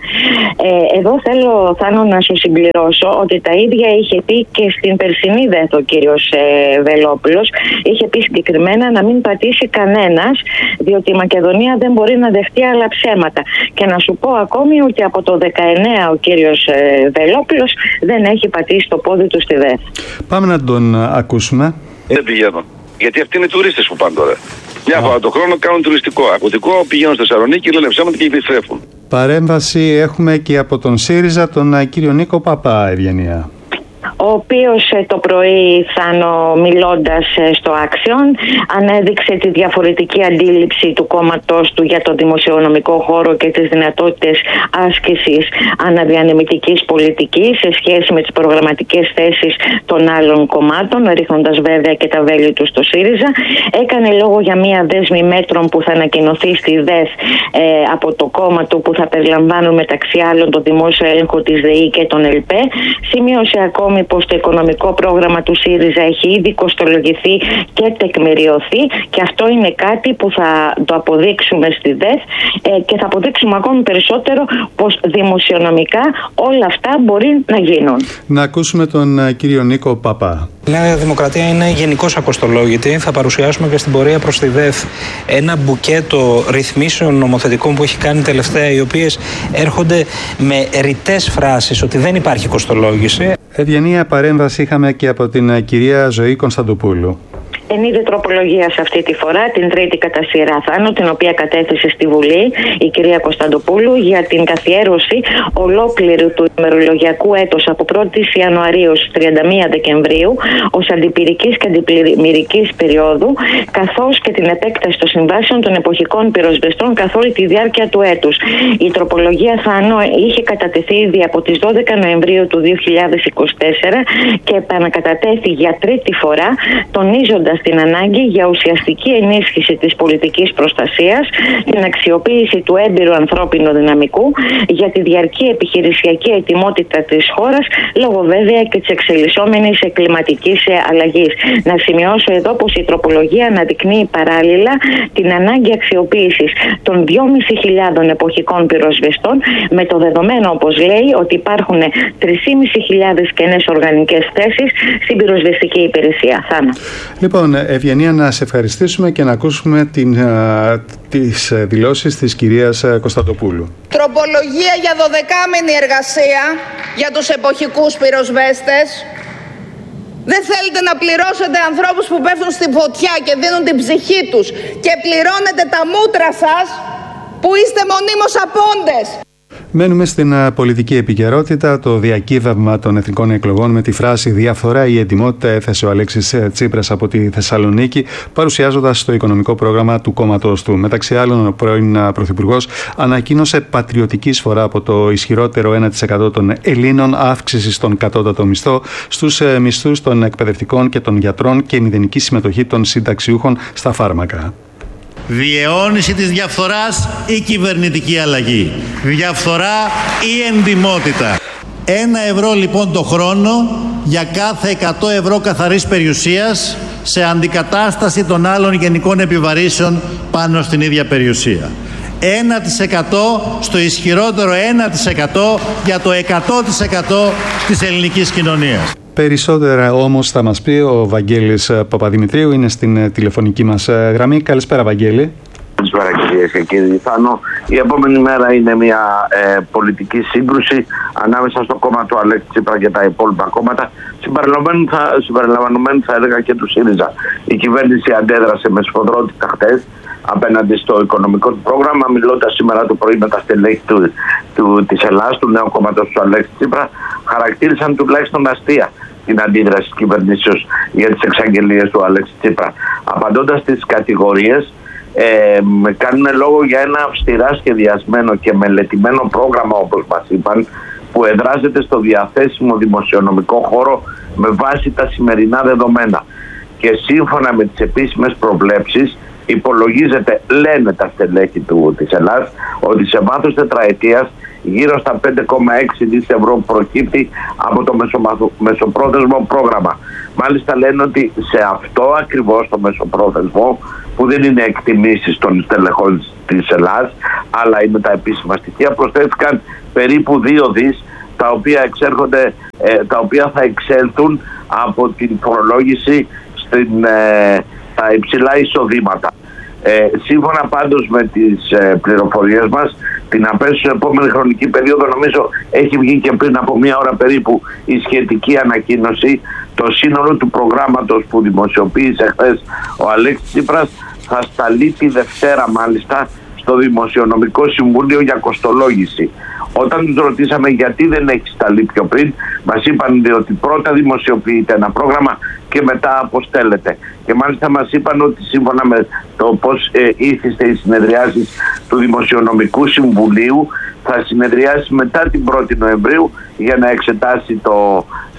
Ε, εδώ θέλω, Θάνο, να σου συμπληρώσω ότι τα ίδια είχε πει και στην περσινή ΔΕΘ ο κύριος ε, Βελόπουλος. Είχε πει συγκεκριμένα να μην πατήσει κανένας, διότι η Μακεδονία δεν μπορεί να δεχτεί άλλα ψέματα. Και να σου πω ακόμη ότι από το δεκαεννέα ο κύριος ε, Βελόπουλος δεν έχει πατήσει το πόδι του στη ΔΕΘ. Πάμε να τον ακούσουμε. Δεν πηγαίνω. Γιατί αυτοί είναι τουρίστες που πάνε τώρα. Μια φορά το χρόνο κάνουν τουριστικό. Αγροτικό, πηγαίνουν στη Θεσσαλονίκη, λένε ψέματα και επιστρέφουν. Παρέμβαση έχουμε και από τον ΣΥΡΙΖΑ, τον κύριο Νίκο Παπά, Ευγενία. Ο οποίος το πρωί, Θάνο, μιλώντας στο Άξιον, ανέδειξε τη διαφορετική αντίληψη του κόμματός του για το δημοσιονομικό χώρο και τις δυνατότητες άσκησης αναδιανεμητικής πολιτικής σε σχέση με τις προγραμματικές θέσεις των άλλων κομμάτων, ρίχνοντας βέβαια και τα βέλη του στο ΣΥΡΙΖΑ. Έκανε λόγο για μία δέσμη μέτρων που θα ανακοινωθεί στη ΔΕΘ ε, από το κόμμα του, που θα περιλαμβάνουν μεταξύ άλλων το δημόσιο έλεγχο της ΔΕΗ και των ΕΛΠΕ. Σημείωσε ακόμη πως το οικονομικό πρόγραμμα του ΣΥΡΙΖΑ έχει ήδη κοστολογηθεί και τεκμηριωθεί, και αυτό είναι κάτι που θα το αποδείξουμε στη ΔΕΘ ε, και θα αποδείξουμε ακόμη περισσότερο πως δημοσιονομικά όλα αυτά μπορεί να γίνουν. Να ακούσουμε τον uh, κύριο Νίκο Παπά. Η Νέα Δημοκρατία είναι γενικώς ακοστολόγητη. Θα παρουσιάσουμε και στην πορεία προς τη ΔΕΘ ένα μπουκέτο ρυθμίσεων νομοθετικών που έχει κάνει τελευταία, οι οποίες έρχονται με ρητές φράσεις ότι δεν υπάρχει κοστολόγηση. Ευγενία παρέμβαση είχαμε και από την κυρία Ζωή Κωνσταντοπούλου. Εν είδη τροπολογία αυτή τη φορά, την τρίτη κατά σειρά Θάνο, την οποία κατέθεσε στη Βουλή η κυρία Κωνσταντοπούλου, για την καθιέρωση ολόκληρου του ημερολογιακού έτους από πρώτη Ιανουαρίου στις τριάντα μία Δεκεμβρίου ως αντιπυρικής και αντιπλημμυρικής περίοδου, καθώς και την επέκταση των συμβάσεων των εποχικών πυροσβεστών καθ' όλη τη διάρκεια του έτους. Η τροπολογία Θάνο είχε κατατεθεί ήδη από τις δώδεκα Νοεμβρίου του δύο χιλιάδες είκοσι τέσσερα και επανακατατέθη για τρίτη φορά, τονίζοντας την ανάγκη για ουσιαστική ενίσχυση της πολιτικής προστασίας, την αξιοποίηση του έμπειρου ανθρώπινου δυναμικού για τη διαρκή επιχειρησιακή ετοιμότητα της χώρας, λόγω βέβαια και της εξελισσόμενης κλιματικής αλλαγής. Να σημειώσω εδώ πως η τροπολογία αναδεικνύει παράλληλα την ανάγκη αξιοποίησης των δυόμισι χιλιάδων εποχικών πυροσβεστών, με το δεδομένο, όπως λέει, ότι υπάρχουν τρεις χιλιάδες πεντακόσιες κενές οργανικές θέσεις στην πυροσβεστική υπηρεσία. Θάνο. Λοιπόν, Ευγενία, να σε ευχαριστήσουμε και να ακούσουμε την, α, τις δηλώσεις της κυρίας Κωνσταντοπούλου. Τροπολογία για δωδεκάμηνη εργασία για τους εποχικούς πυροσβέστες. Δεν θέλετε να πληρώσετε ανθρώπους που πέφτουν στη φωτιά και δίνουν την ψυχή τους και πληρώνετε τα μούτρα σας που είστε μονίμως απόντες. Μένουμε στην πολιτική επικαιρότητα. Το διακύβευμα των εθνικών εκλογών με τη φράση «Διαφθορά ή εντιμότητα» έθεσε ο Αλέξης Τσίπρας από τη Θεσσαλονίκη, παρουσιάζοντας το οικονομικό πρόγραμμα του κόμματος του. Μεταξύ άλλων, ο πρώην Πρωθυπουργός ανακοίνωσε πατριωτική εισφορά από το ισχυρότερο ένα τοις εκατό των Ελλήνων, αύξηση στον κατώτατο μισθό, στους μισθούς των εκπαιδευτικών και των γιατρών και μηδενική συμμετοχή των συνταξιούχων στα φάρμακα. Διαιώνιση της διαφθοράς ή κυβερνητική αλλαγή. Διαφθορά ή εντιμότητα. Ένα ευρώ λοιπόν το χρόνο για κάθε εκατό ευρώ καθαρής περιουσίας, σε αντικατάσταση των άλλων γενικών επιβαρύσεων πάνω στην ίδια περιουσία. ένα τοις εκατό στο ισχυρότερο ένα τοις εκατό για το εκατό τοις εκατό της ελληνικής κοινωνίας. Περισσότερα όμως θα μας πει ο Βαγγέλης Παπαδημητρίου, είναι στην τηλεφωνική μας γραμμή. Καλησπέρα, Βαγγέλη. Καλησπέρα, κυρίες και κύριοι. Θάνο, η επόμενη μέρα είναι μια ε, πολιτική σύγκρουση ανάμεσα στο κόμμα του Αλέξη Τσίπρα και τα υπόλοιπα κόμματα, συμπεριλαμβανομένου θα, συμπεριλαμβανομένου θα έλεγα και του ΣΥΡΙΖΑ. Η κυβέρνηση αντέδρασε με σφοδρότητα χτες απέναντι στο οικονομικό του πρόγραμμα, μιλώντας σήμερα το πρωί με τα στελέχη του, του, της Ελλάδας, του νέου κόμματος του Αλέξη Τσίπρα, χαρακτήρισαν τουλάχιστον αστεία την αντίδραση της κυβερνήσεως για τις εξαγγελίες του Αλέξη Τσίπρα. Απαντώντας στις κατηγορίες, ε, κάνουν λόγο για ένα αυστηρά σχεδιασμένο και μελετημένο πρόγραμμα, όπως μας είπαν, που εδράζεται στο διαθέσιμο δημοσιονομικό χώρο με βάση τα σημερινά δεδομένα. Και σύμφωνα με τις επίσημες προβλέψεις, υπολογίζεται, λένε τα στελέχη του, της Ελλάδας, ότι σε βάθος τετραετίας γύρω στα πέντε κόμμα έξι δισεκατομμύρια ευρώ προκύπτει από το μεσοπρόθεσμο πρόγραμμα. Μάλιστα λένε ότι σε αυτό ακριβώς το μεσοπρόθεσμο, που δεν είναι εκτιμήσεις των στελεχών της Ελλάδας, αλλά είναι τα επίσημα στοιχεία, προσθέθηκαν περίπου δύο δις, τα οποία, εξέρχονται, ε, τα οποία θα εξέλθουν από την φορολόγηση στην, ε, τα υψηλά εισοδήματα. Ε, σύμφωνα πάντως με τις ε, πληροφορίες μας, την αμέσως επόμενη χρονική περίοδο, νομίζω έχει βγει και πριν από μία ώρα περίπου η σχετική ανακοίνωση, το σύνολο του προγράμματος που δημοσιοποίησε χθες ο Αλέξης Τσίπρας θα σταλεί τη Δευτέρα μάλιστα στο Δημοσιονομικό Συμβούλιο για κοστολόγηση. Όταν τους ρωτήσαμε γιατί δεν έχει σταλεί πιο πριν, μας είπαν ότι πρώτα δημοσιοποιείται ένα πρόγραμμα και μετά αποστέλλεται. Και μάλιστα μας είπαν ότι σύμφωνα με το πώς ε, ήθιστε οι συνεδριάσεις του Δημοσιονομικού Συμβουλίου, θα συνεδριάσει μετά την πρώτη Νοεμβρίου για να εξετάσει το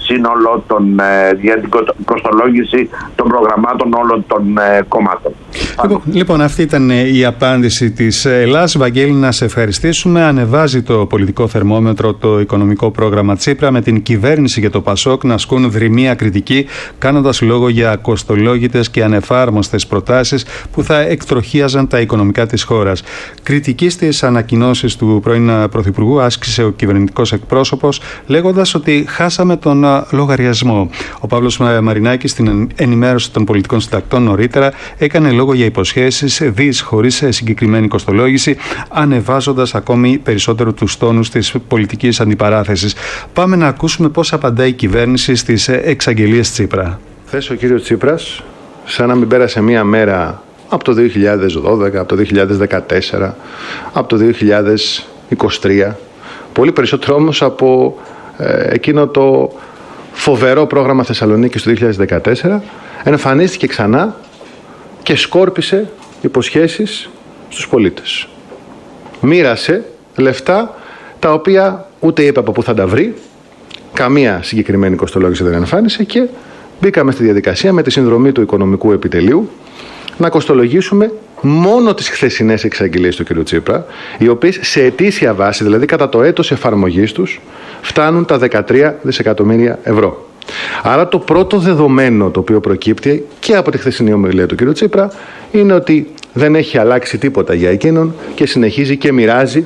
σύνολο των, ε, για την κοστολόγηση των προγραμμάτων όλων των ε, κομμάτων. Λοιπόν, λοιπόν, αυτή ήταν η απάντηση της Ελλάς. Βαγγέλη, να σε ευχαριστήσουμε. Ανεβάζει το πολιτικό θερμόμετρο το οικονομικό πρόγραμμα Τσίπρα, με την κυβέρνηση και το Πασόκ να ασκούν δρυμία κριτική, κάνοντας λόγο για κοστολόγητες και ανεφάρμοστες προτάσεις που θα εκτροχίαζαν τα οικονομικά της χώρας. Κριτική στις ανακοινώσεις του πρώην Πρωθυπουργού άσκησε ο κυβερνητικός εκπρόσωπος, λέγοντας ότι χάσαμε τον λογαριασμό. Ο Παύλος Μαρινάκης, στην ενημέρωση των πολιτικών συντακτών νωρίτερα, έκανε λόγο για υποσχέσεις δις χωρίς συγκεκριμένη κοστολόγηση, ανεβάζοντας ακόμη περισσότερο τους τόνους της πολιτικής αντιπαράθεσης. Πάμε να ακούσουμε πώς απαντάει η κυβέρνηση στις εξαγγελίες Τσίπρα. Χθες ο κύριος Τσίπρας, σαν να μην πέρασε μία μέρα από το δύο χιλιάδες δώδεκα, από το δύο χιλιάδες δεκατέσσερα, από το δύο χιλιάδες είκοσι τρία, πολύ περισσότερο όμως από ε, εκείνο το φοβερό πρόγραμμα Θεσσαλονίκης του δύο χιλιάδες δεκατέσσερα, εμφανίστηκε ξανά και σκόρπισε υποσχέσεις στους πολίτες. Μοίρασε λεφτά τα οποία ούτε είπε από πού θα τα βρει, καμία συγκεκριμένη κοστολόγηση δεν εμφάνισε, και μπήκαμε στη διαδικασία με τη συνδρομή του Οικονομικού Επιτελείου να κοστολογήσουμε μόνο τις χθεσινές εξαγγελίες του κ. Τσίπρα, οι οποίες σε ετήσια βάση, δηλαδή κατά το έτος εφαρμογής τους, φτάνουν τα δεκατρία δισεκατομμύρια ευρώ. Άρα το πρώτο δεδομένο το οποίο προκύπτει και από τη χθεσινή ομιλία του κ. Τσίπρα είναι ότι δεν έχει αλλάξει τίποτα για εκείνον και συνεχίζει και μοιράζει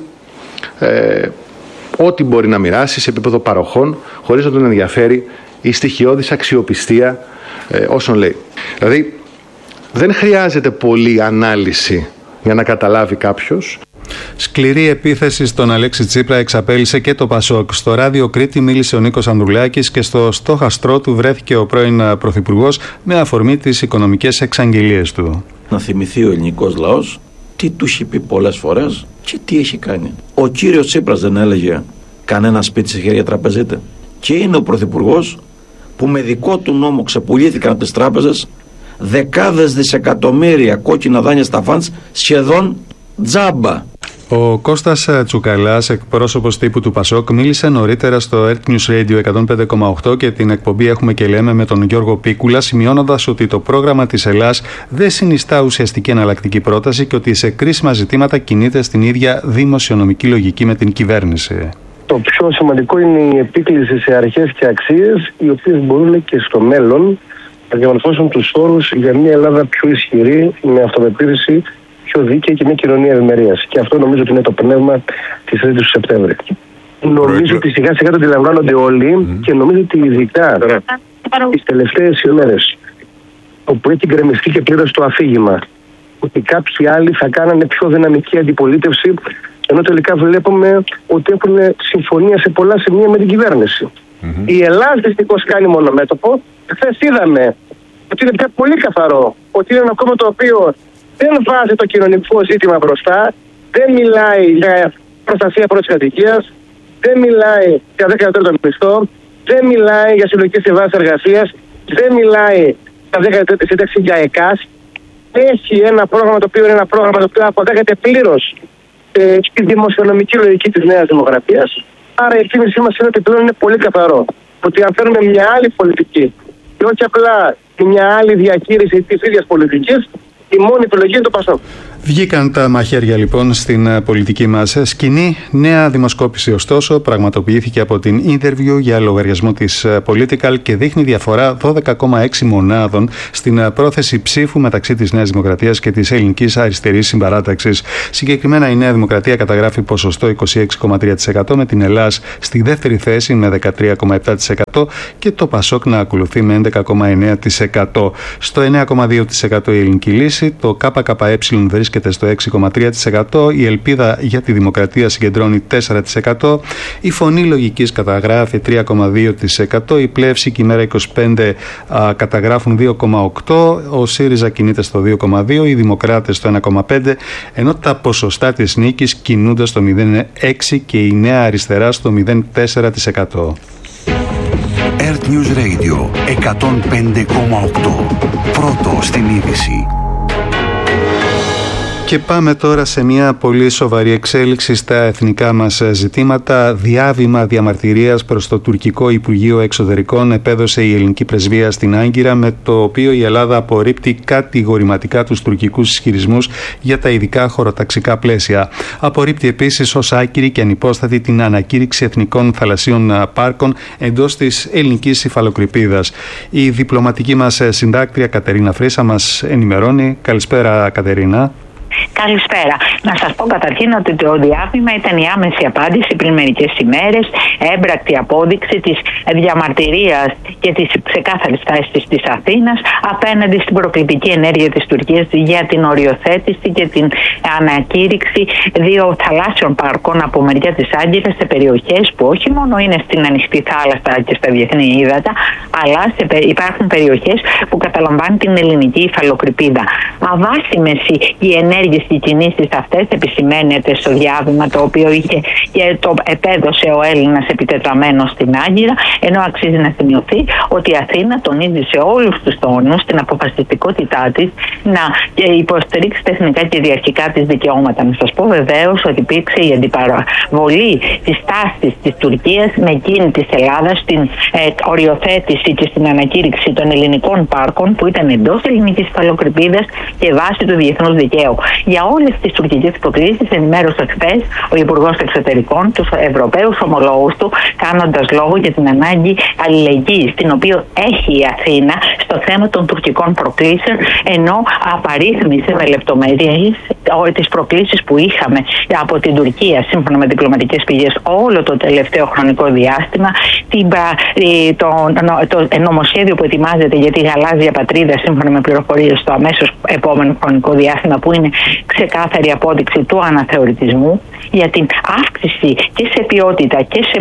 ε, ό,τι μπορεί να μοιράσει σε επίπεδο παροχών, χωρίς να τον ενδιαφέρει η στοιχειώδης αξιοπιστία ε, όσων λέει. Δηλαδή δεν χρειάζεται πολλή ανάλυση για να καταλάβει κάποιος. Σκληρή επίθεση στον Αλέξη Τσίπρα εξαπέλυσε και το Πασόκ. Στο ράδιο Κρήτη μίλησε ο Νίκος Ανδρουλάκης και στο στόχαστρό του βρέθηκε ο πρώην Πρωθυπουργός με αφορμή τις οικονομικές εξαγγελίες του. Να θυμηθεί ο ελληνικός λαός τι του έχει πει πολλές φορές και τι έχει κάνει. Ο κύριος Τσίπρας δεν έλεγε κανένα σπίτι σε χέρια τραπεζίτε, και είναι ο Πρωθυπουργός που με δικό του νόμο ξεπουλήθηκαν από τις τράπεζες δεκάδες δισεκατομμύρια κόκκινα δάνεια στα φαντς σχεδόν τζάμπα. Ο Κώστας Τσουκαλάς, εκπρόσωπος τύπου του Πασόκ, μίλησε νωρίτερα στο Earth News Radio εκατόν πέντε κόμμα οκτώ και την εκπομπή Έχουμε και Λέμε με τον Γιώργο Πίκουλα, σημειώνοντας ότι το πρόγραμμα της Ελλάς δεν συνιστά ουσιαστική εναλλακτική πρόταση και ότι σε κρίσιμα ζητήματα κινείται στην ίδια δημοσιονομική λογική με την κυβέρνηση. Το πιο σημαντικό είναι η επίκληση σε αρχές και αξίες, οι οποίες μπορούν και στο μέλλον να διαμορφώσουν τους όρους για μια Ελλάδα πιο ισχυρή, με αυτοπεποίθηση, πιο δίκαιη και μια κοινωνία ευημερίας. Και αυτό νομίζω ότι είναι το πνεύμα της τρίτης του Σεπτέμβρη. Νομίζω ότι σιγά σιγά το αντιλαμβάνονται όλοι mm. και νομίζω ότι ειδικά τις τελευταίες ημέρες, όπου έχει γκρεμιστεί και πλήρως το αφήγημα ότι κάποιοι άλλοι θα κάνανε πιο δυναμική αντιπολίτευση, ενώ τελικά βλέπουμε ότι έχουν συμφωνία σε πολλά σημεία με την κυβέρνηση. Mm-hmm. Η Ελλάδα δυστυχώς κάνει μονομέτωπο. Χθες είδαμε ότι είναι πια πολύ καθαρό ότι είναι ένα κόμμα το οποίο δεν βάζει το κοινωνικό ζήτημα μπροστά, δεν μιλάει για προστασία πρώτης κατοικίας, δεν μιλάει για δέκα τρίτο μισθό, δεν μιλάει για συλλογικές συμβάσεις εργασίας, δεν μιλάει για δέκα τρίτη σύνταξη για ΕΚΑΣ. Έχει ένα πρόγραμμα το οποίο είναι ένα πρόγραμμα το οποίο αποδέχεται πλήρως ε, τη δημοσιονομική λογική της Νέας Δημοκρατίας. Άρα η εκτίμησή μας είναι ότι πλέον είναι πολύ καθαρό ότι αν φέρουμε μια άλλη πολιτική και όχι απλά μια άλλη διαχείριση της ίδιας πολιτικής, η μόνη επιλογή είναι το Πασόκ. Βγήκαν τα μαχαίρια λοιπόν στην πολιτική μας σκηνή. Νέα δημοσκόπηση ωστόσο πραγματοποιήθηκε από την Interview για λογαριασμό της Political και δείχνει διαφορά δώδεκα κόμμα έξι μονάδων στην πρόθεση ψήφου μεταξύ της Νέας Δημοκρατίας και της Ελληνικής Αριστερής Συμπαράταξης. Συγκεκριμένα η Νέα Δημοκρατία καταγράφει ποσοστό είκοσι έξι κόμμα τρία τοις εκατό, με την Ελλάς στη δεύτερη θέση με δεκατρία κόμμα επτά τοις εκατό και το Πασόκ να ακολουθεί με έντεκα κόμμα εννέα τοις εκατό. Στο εννέα κόμμα δύο τοις εκατό η Ελληνική Λύση, το ΚΚΕ βρίσκεται στο έξι κόμμα τρία τοις εκατό, η Ελπίδα για τη Δημοκρατία συγκεντρώνει τέσσερα τοις εκατό, η Φωνή Λογικής καταγράφει τρία κόμμα δύο τοις εκατό, η Πλεύση και η Μέρα είκοσι πέντε α, καταγράφουν δύο κόμμα οκτώ, ο ΣΥΡΙΖΑ κινείται στο δύο κόμμα δύο, οι Δημοκράτες στο ένα κόμμα πέντε, ενώ τα ποσοστά της νίκης κινούνται στο μηδέν κόμμα έξι και η Νέα Αριστερά στο μηδέν κόμμα τέσσερα τοις εκατό. Earth News Radio εκατόν πέντε κόμμα οκτώ. Πρώτο στην είδηση. Και πάμε τώρα σε μια πολύ σοβαρή εξέλιξη στα εθνικά μας ζητήματα. Διάβημα διαμαρτυρίας προς το τουρκικό Υπουργείο Εξωτερικών επέδωσε η ελληνική πρεσβεία στην Άγκυρα, με το οποίο η Ελλάδα απορρίπτει κατηγορηματικά τους τουρκικούς ισχυρισμούς για τα ειδικά χωροταξικά πλαίσια. Απορρίπτει επίσης ως άκυρη και ανυπόστατη την ανακήρυξη εθνικών θαλασσίων πάρκων εντός της ελληνικής υφαλοκρηπίδας. Η διπλωματική μας συντάκτρια Κατερίνα Φρύσα μας ενημερώνει. Καλησπέρα, Κατερίνα. Καλησπέρα. Να σας πω καταρχήν ότι το διάβημα ήταν η άμεση απάντηση πριν μερικές ημέρες, έμπρακτη απόδειξη της διαμαρτυρίας και της ξεκάθαρης θέσης της Αθήνας απέναντι στην προκλητική ενέργεια της Τουρκίας για την οριοθέτηση και την ανακήρυξη δύο θαλάσσιων πάρκων από μεριά της Άγκυρας σε περιοχές που όχι μόνο είναι στην ανοιχτή θάλασσα και στα διεθνή ύδατα, αλλά σε, υπάρχουν περιοχές που καταλαμβάνουν την ελληνική υφαλοκρηπίδα. Αβάσιμες οι ενέργειες και οι κινήσεις αυτές επισημαίνεται στο διάβημα, το οποίο είχε και το επέδωσε ο Έλληνας επιτετραμένος στην Άγκυρα, ενώ αξίζει να σημειωθεί ότι η Αθήνα τονίζει σε όλους τους τόνους την αποφασιστικότητά της να υποστηρίξει τα εθνικά και κυριαρχικά της δικαιώματα. Να σας πω βεβαίως ότι υπήρξε η αντιπαραβολή της τάσης της Τουρκίας με εκείνη της Ελλάδας στην ε, οριοθέτηση και στην ανακήρυξη των ελληνικών πάρκων που ήταν εντός ελληνικής υφαλοκρηπίδας και βάσει του διεθνούς δικαίου. Για όλες τις τουρκικές υποκλήσεις ενημέρωσε χθες ο Υπουργός Εξωτερικών τους Ευρωπαίους ομολόγους του, κάνοντας λόγο για την ανάγκη αλληλεγγύης την οποία έχει η Αθήνα στο θέμα των τουρκικών προκλήσεων, ενώ απαρίθμησε με λεπτομέρειες τις προκλήσεις που είχαμε από την Τουρκία σύμφωνα με διπλωματικές πηγές όλο το τελευταίο χρονικό διάστημα, την, το, το, το νομοσχέδιο που ετοιμάζεται για τη γαλάζια πατρίδα σύμφωνα με πληροφορίες στο αμέσως επόμενο χρονικό διάστημα, που είναι ξεκάθαρη απόδειξη του αναθεωρητισμού, για την αύξηση και σε ποιότητα και σε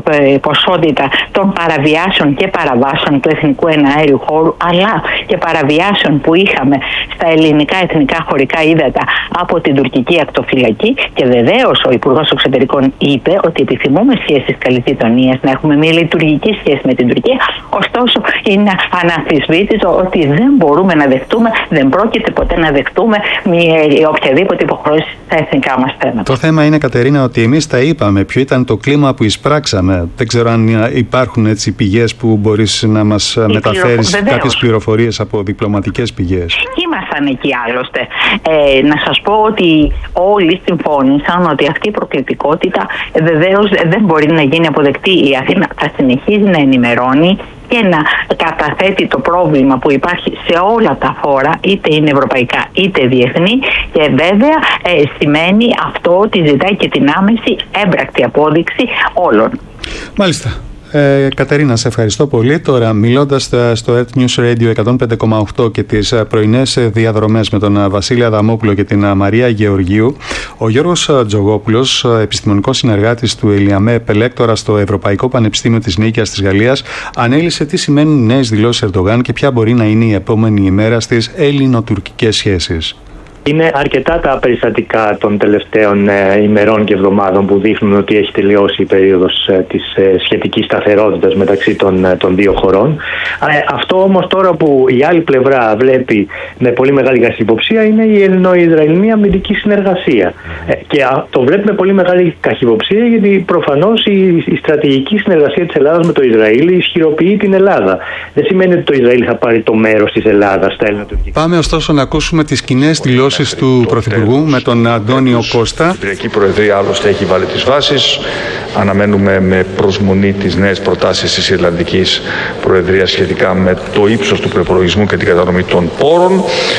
ποσότητα των παραβιάσεων και παραβάσεων του εθνικού εναέριου χώρου, αλλά και παραβιάσεων που είχαμε στα ελληνικά εθνικά χωρικά ύδατα από την τουρκική ακτοφυλακή. Και βεβαίως ο Υπουργός Εξωτερικών είπε ότι επιθυμούμε σχέσεις καλής γειτονίας, να έχουμε μια λειτουργική σχέση με την Τουρκία, ωστόσο είναι αναμφισβήτητο ότι δεν μπορούμε να δεχτούμε, δεν πρόκειται ποτέ να δεχτούμε μια, οποιαδήποτε υποχρέωση στα εθνικά μας θέματα. Το θέμα είναι, Κατερίνα, ότι εμείς τα είπαμε. Ποιο ήταν το κλίμα που εισπράξαμε? Δεν ξέρω αν υπάρχουν έτσι πηγές που μπορείς να μας Οι μεταφέρεις πληρο... κάποιες πληροφορίες από διπλωματικές πηγές. Ήμασταν εκεί άλλωστε. Ε, να σας πω ότι όλοι συμφώνησαν ότι αυτή η προκλητικότητα βεβαίως δεν μπορεί να γίνει αποδεκτή. Η Αθήνα θα συνεχίζει να ενημερώνει και να καταθέτει το πρόβλημα που υπάρχει σε όλα τα φόρα, είτε είναι ευρωπαϊκά είτε διεθνή, και βέβαια ε, σημαίνει αυτό ότι ζητάει και την άμεση έμπρακτη απόδειξη όλων. Μάλιστα. Ε, Κατερίνα, σε ευχαριστώ πολύ. Τώρα, μιλώντας στο Earth News Radio εκατόν πέντε κόμμα οκτώ και τις πρωινές διαδρομές με τον Βασίλη Αδαμόπουλο και την Μαρία Γεωργίου, ο Γιώργος Τζογόπουλος, επιστημονικός συνεργάτης του ΕΛΙΑΜΕΠ, ελέκτορα στο Ευρωπαϊκό Πανεπιστήμιο της Νίκαιας της Γαλλίας, ανέλησε τι σημαίνουν οι νέες δηλώσεις Ερντογάν και ποια μπορεί να είναι η επόμενη ημέρα στις ελληνοτουρκικές σχέσεις. Είναι αρκετά τα περιστατικά των τελευταίων ε, ημερών και εβδομάδων που δείχνουν ότι έχει τελειώσει η περίοδος ε, της ε, σχετικής σταθερότητας μεταξύ των, ε, των δύο χωρών. Ε, αυτό όμως τώρα που η άλλη πλευρά βλέπει με πολύ μεγάλη καχυποψία είναι η ελληνο-ισραηλινή αμυντική συνεργασία. Ε, και α, το βλέπει με πολύ μεγάλη καχυποψία γιατί προφανώς η, η στρατηγική συνεργασία της Ελλάδας με το Ισραήλ ισχυροποιεί την Ελλάδα. Δεν σημαίνει ότι το Ισραήλ θα πάρει το μέρος της Ελλάδας στα ελληνοτουρκικά. Πάμε ωστόσο να ακούσουμε τις κοινές δηλώσεις του Πρωθυπουργού με τον Αντώνιο Κώστα. Η Κυπριακή Προεδρία άλλωστε έχει βάλει τις βάσεις. Αναμένουμε με προσμονή τις νέες προτάσεις της Ιρλανδικής Προεδρίας σχετικά με το ύψος του προϋπολογισμού και την κατανομή των πόρων.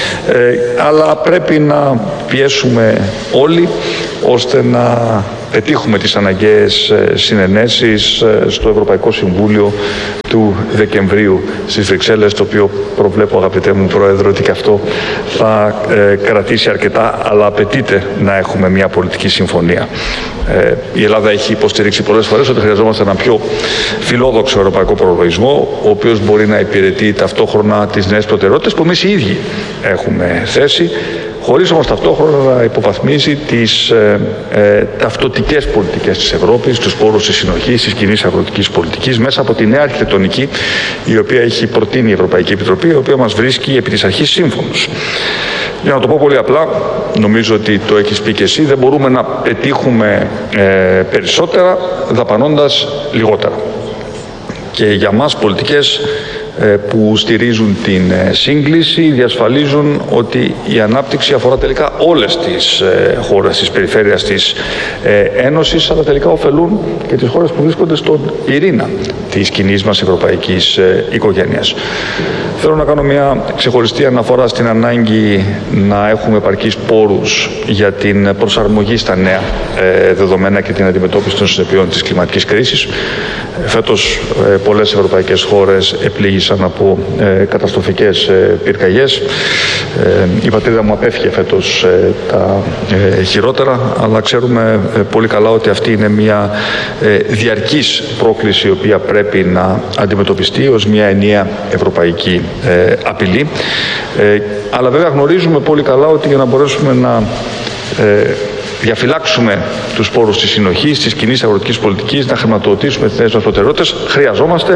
Ε, αλλά πρέπει να πιέσουμε όλοι ώστε να πετύχουμε τις αναγκαίες συνενέσεις στο Ευρωπαϊκό Συμβούλιο του Δεκεμβρίου στις Βρυξέλλες, το οποίο προβλέπω, αγαπητέ μου Πρόεδρο, ότι και αυτό θα ε, κρατήσει αρκετά, αλλά απαιτείται να έχουμε μια πολιτική συμφωνία. Ε, η Ελλάδα έχει υποστηρίξει πολλές φορές ότι χρειαζόμαστε ένα πιο φιλόδοξο ευρωπαϊκό προλογισμό, ο οποίος μπορεί να υπηρετεί ταυτόχρονα τις νέες προτεραιότητες που εμείς οι ίδιοι έχουμε θέσει, χωρίς όμως ταυτόχρονα να υποβαθμίζει τις ε, ε, ταυτοτικές πολιτικές της Ευρώπης, τους πόρους της συνοχής, της κοινής αγροτικής πολιτικής, μέσα από τη νέα αρχιτεκτονική η οποία έχει προτείνει η Ευρωπαϊκή Επιτροπή, η οποία μας βρίσκει επί της αρχής σύμφωνος. Για να το πω πολύ απλά, νομίζω ότι το έχεις πει και εσύ, δεν μπορούμε να πετύχουμε ε, περισσότερα δαπανώντας λιγότερα. Και για μας πολιτικές που στηρίζουν την σύγκληση διασφαλίζουν ότι η ανάπτυξη αφορά τελικά όλες τις χώρες της περιφέρειας της Ένωσης, αλλά τελικά ωφελούν και τις χώρες που βρίσκονται στον πυρήνα της κοινής μας ευρωπαϊκής οικογένειας. Θέλω να κάνω μια ξεχωριστή αναφορά στην ανάγκη να έχουμε επαρκείς πόρους για την προσαρμογή στα νέα δεδομένα και την αντιμετώπιση των συνεπειών της κλιματικής κρίσης. Φέτος πολλές ευρωπαϊκές χώρες επλήγησαν από ε, καταστροφικές ε, πυρκαγιές. Ε, η πατρίδα μου απέφυγε φέτος ε, τα ε, χειρότερα, αλλά ξέρουμε ε, πολύ καλά ότι αυτή είναι μια ε, διαρκής πρόκληση η οποία πρέπει να αντιμετωπιστεί ως μια ενιαία ευρωπαϊκή ε, απειλή. Ε, αλλά βέβαια γνωρίζουμε πολύ καλά ότι για να μπορέσουμε να ε, διαφυλάξουμε τους πόρους της συνοχής, της κοινής αγροτικής πολιτικής, να χρηματοδοτήσουμε τις νέες μας προτεραιότητες, χρειαζόμαστε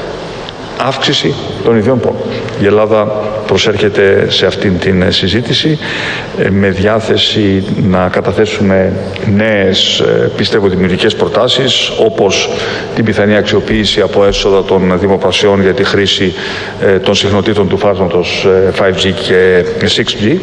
αύξηση των ιδιών πόρων. Η Ελλάδα προσέρχεται σε αυτήν την συζήτηση με διάθεση να καταθέσουμε νέες, πιστεύω, δημιουργικές προτάσεις, όπως την πιθανή αξιοποίηση από έσοδα των δημοπρασιών για τη χρήση των συχνοτήτων του φάσματος φάιβ τζι και σιξ τζι,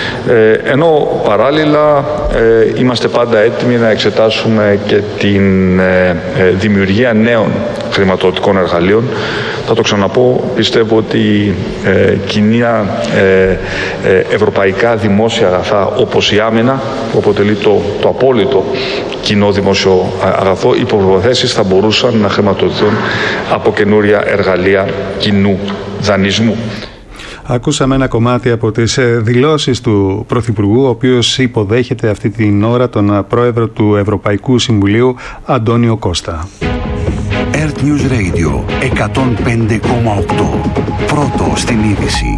ενώ παράλληλα είμαστε πάντα έτοιμοι να εξετάσουμε και την δημιουργία νέων χρηματοδοτικών εργαλείων. Θα το ξαναπώ, πιστεύω ότι ε, κοινά ε, ε, ευρωπαϊκά δημόσια αγαθά όπως η άμυνα, που αποτελεί το, το απόλυτο κοινό δημόσιο αγαθό, οι προποθέσεις θα μπορούσαν να χρηματοδοτηθούν από καινούρια εργαλεία κοινού δανεισμού. Ακούσαμε ένα κομμάτι από τις δηλώσεις του Πρωθυπουργού, ο οποίος υποδέχεται αυτή την ώρα τον πρόεδρο του Ευρωπαϊκού Συμβουλίου, Αντώνιο Κώστα. Earth News Radio εκατόν πέντε κόμμα οκτώ. Πρώτο στην είδηση.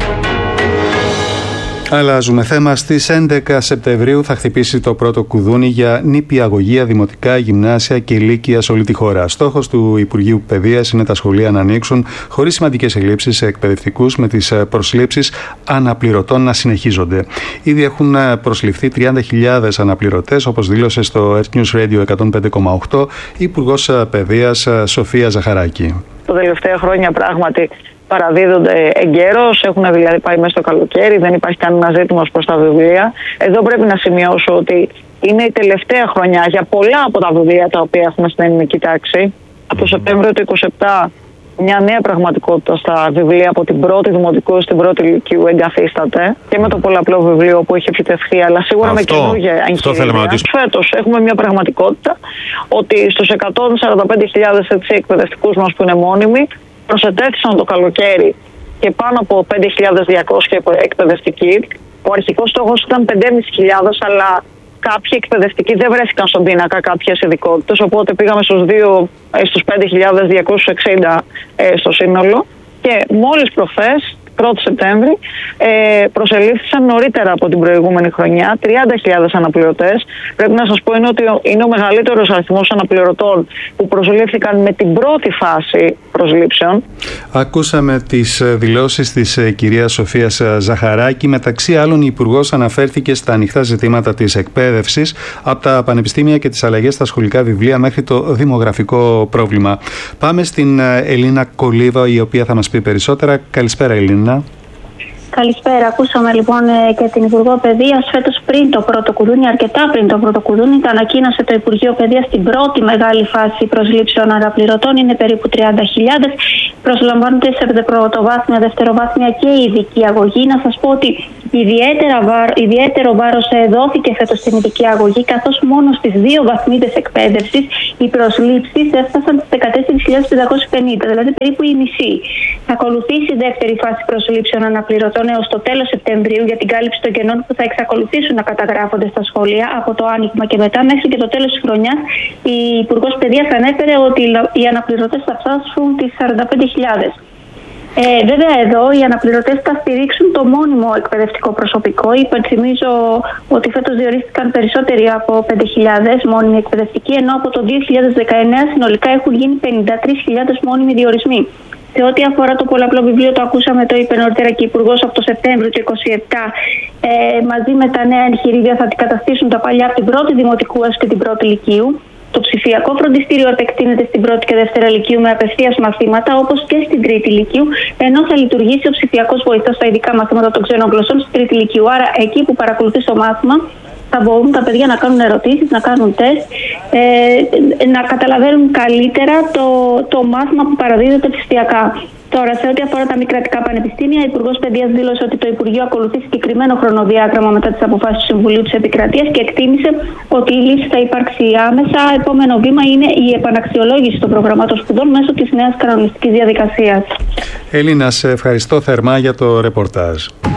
Αλλάζουμε θέμα. Στις έντεκα Σεπτεμβρίου θα χτυπήσει το πρώτο κουδούνι για νηπιαγωγεία, δημοτικά, γυμνάσια και ηλίκεια σε όλη τη χώρα. Στόχος του Υπουργείου Παιδείας είναι τα σχολεία να ανοίξουν χωρίς σημαντικές ελλείψεις σε εκπαιδευτικούς, με τις προσλήψεις αναπληρωτών να συνεχίζονται. Ήδη έχουν προσληφθεί τριάντα χιλιάδες αναπληρωτές, όπως δήλωσε στο Earth News Radio εκατόν πέντε κόμμα οκτώ η Υπουργός Παιδείας Σοφία Ζαχαράκη. Τα τελευταία χρόνια πράγματι παραδίδονται εγκαίρως, έχουν δηλαδή πάει μέσα στο καλοκαίρι, δεν υπάρχει κανένα ζήτημα προς τα βιβλία. Εδώ πρέπει να σημειώσω ότι είναι η τελευταία χρονιά για πολλά από τα βιβλία τα οποία έχουμε στην ελληνική τάξη. Από το Σεπτέμβριο του είκοσι επτά μια νέα πραγματικότητα στα βιβλία από την πρώτη δημοτικού στην πρώτη λυκείου εγκαθίσταται και με το πολλαπλό βιβλίο που έχει επιτευχθεί, αλλά σίγουρα αυτό, με καινούργια εγχειρίδια. Φέτος έχουμε μια πραγματικότητα ότι στους εκατόν σαράντα πέντε χιλιάδες εκπαιδευτικούς μας που είναι μόνιμοι προσετέθησαν το καλοκαίρι και πάνω από πέντε χιλιάδες διακόσιοι εκπαιδευτικοί. Ο αρχικός στόχος ήταν πέντε χιλιάδες πεντακόσιοι, αλλά κάποιοι εκπαιδευτικοί δεν βρέθηκαν στον πίνακα κάποιες ειδικότητες, οπότε πήγαμε στους, στους πέντε χιλιάδες διακόσιους εξήντα ε, στο σύνολο και μόλις προχθές, πρώτη Σεπτέμβρη, ε, προσελήφθησαν νωρίτερα από την προηγούμενη χρονιά τριάντα χιλιάδες αναπληρωτές. Πρέπει να σας πω είναι ότι είναι ο μεγαλύτερος αριθμός αναπληρωτών που προσελήφθηκαν με την πρώτη φάση προσλήψεων. Ακούσαμε τις δηλώσεις της κυρίας Σοφίας Ζαχαράκη. Μεταξύ άλλων, η Υπουργός αναφέρθηκε στα ανοιχτά ζητήματα της εκπαίδευσης, από τα πανεπιστήμια και τις αλλαγές στα σχολικά βιβλία μέχρι το δημογραφικό πρόβλημα. Πάμε στην Ελίνα Κολίβα, η οποία θα μας πει περισσότερα. Καλησπέρα, Ελίνα. Καλησπέρα. Ακούσαμε λοιπόν και την Υπουργό Παιδείας. Φέτος πριν το πρώτο κουδούνι, αρκετά πριν το πρώτο κουδούνι, τα ανακοίνωσε το Υπουργείο Παιδείας στην πρώτη μεγάλη φάση προσλήψεων αναπληρωτών. Είναι περίπου τριάντα χιλιάδες. Προσλαμβάνονται σε πρωτοβάθμια, δευτεροβάθμια και ειδική αγωγή. Να σας πω ότι ιδιαίτερο βάρος δόθηκε φέτος στην ειδική αγωγή, καθώς μόνο στις δύο βαθμίδες εκπαίδευσης οι προσλήψεις έφτασαν στις δεκατέσσερις χιλιάδες πεντακόσιες πενήντα, δηλαδή περίπου η μισή. Θα ακολουθήσει η δεύτερη φάση προσλήψεων αναπληρωτών έως το τέλος Σεπτεμβρίου για την κάλυψη των κενών που θα εξακολουθήσουν να καταγράφονται στα σχολεία από το άνοιγμα και μετά μέχρι και το τέλος της χρονιάς. Η Υπουργός Παιδείας ανέφερε ότι οι αναπληρωτές θα φτάσουν τις σαράντα πέντε χιλιάδες. Ε, βέβαια εδώ οι αναπληρωτές θα στηρίξουν το μόνιμο εκπαιδευτικό προσωπικό. Υπενθυμίζω ότι φέτος διορίστηκαν περισσότεροι από πέντε χιλιάδες μόνιμοι εκπαιδευτικοί, ενώ από το δύο χιλιάδες δεκαεννέα συνολικά έχουν γίνει πενήντα τρεις χιλιάδες μόνιμοι διορισμοί. Σε ό,τι αφορά το πολλαπλό βιβλίο, το ακούσαμε, το είπε νωρίτερα και η Υπουργός, από το Σεπτέμβριο του είκοσι επτά, ε, μαζί με τα νέα εγχειρίδια θα αντικαταστήσουν τα παλιά από την πρώτη δημοτικού έως και την πρώτη λυκείου. Το ψηφιακό φροντιστήριο επεκτείνεται στην πρώτη και δεύτερη λυκείου με απευθείας μαθήματα, όπως και στην τρίτη λυκείου, ενώ θα λειτουργήσει ο ψηφιακός βοηθός στα ειδικά μαθήματα των ξένων γλωσσών στην τρίτη λυκείου. Άρα, εκεί που παρακολουθεί το μάθημα, θα μπορούν τα παιδιά να κάνουν ερωτήσεις, να κάνουν τεστ, ε, να καταλαβαίνουν καλύτερα το, το μάθημα που παραδίδεται ψηφιακά. Τώρα, σε ό,τι αφορά τα μη κρατικά πανεπιστήμια, ο Υπουργός Παιδείας δήλωσε ότι το Υπουργείο ακολουθεί συγκεκριμένο χρονοδιάγραμμα μετά τις αποφάσεις του Συμβουλίου της Επικρατείας και εκτίμησε ότι η λύση θα υπάρξει άμεσα. Επόμενο βήμα είναι η επαναξιολόγηση των προγραμμάτων σπουδών μέσω της νέας κανονιστικής διαδικασίας. Έλληνα, σε ευχαριστώ θερμά για το ρεπορτάζ.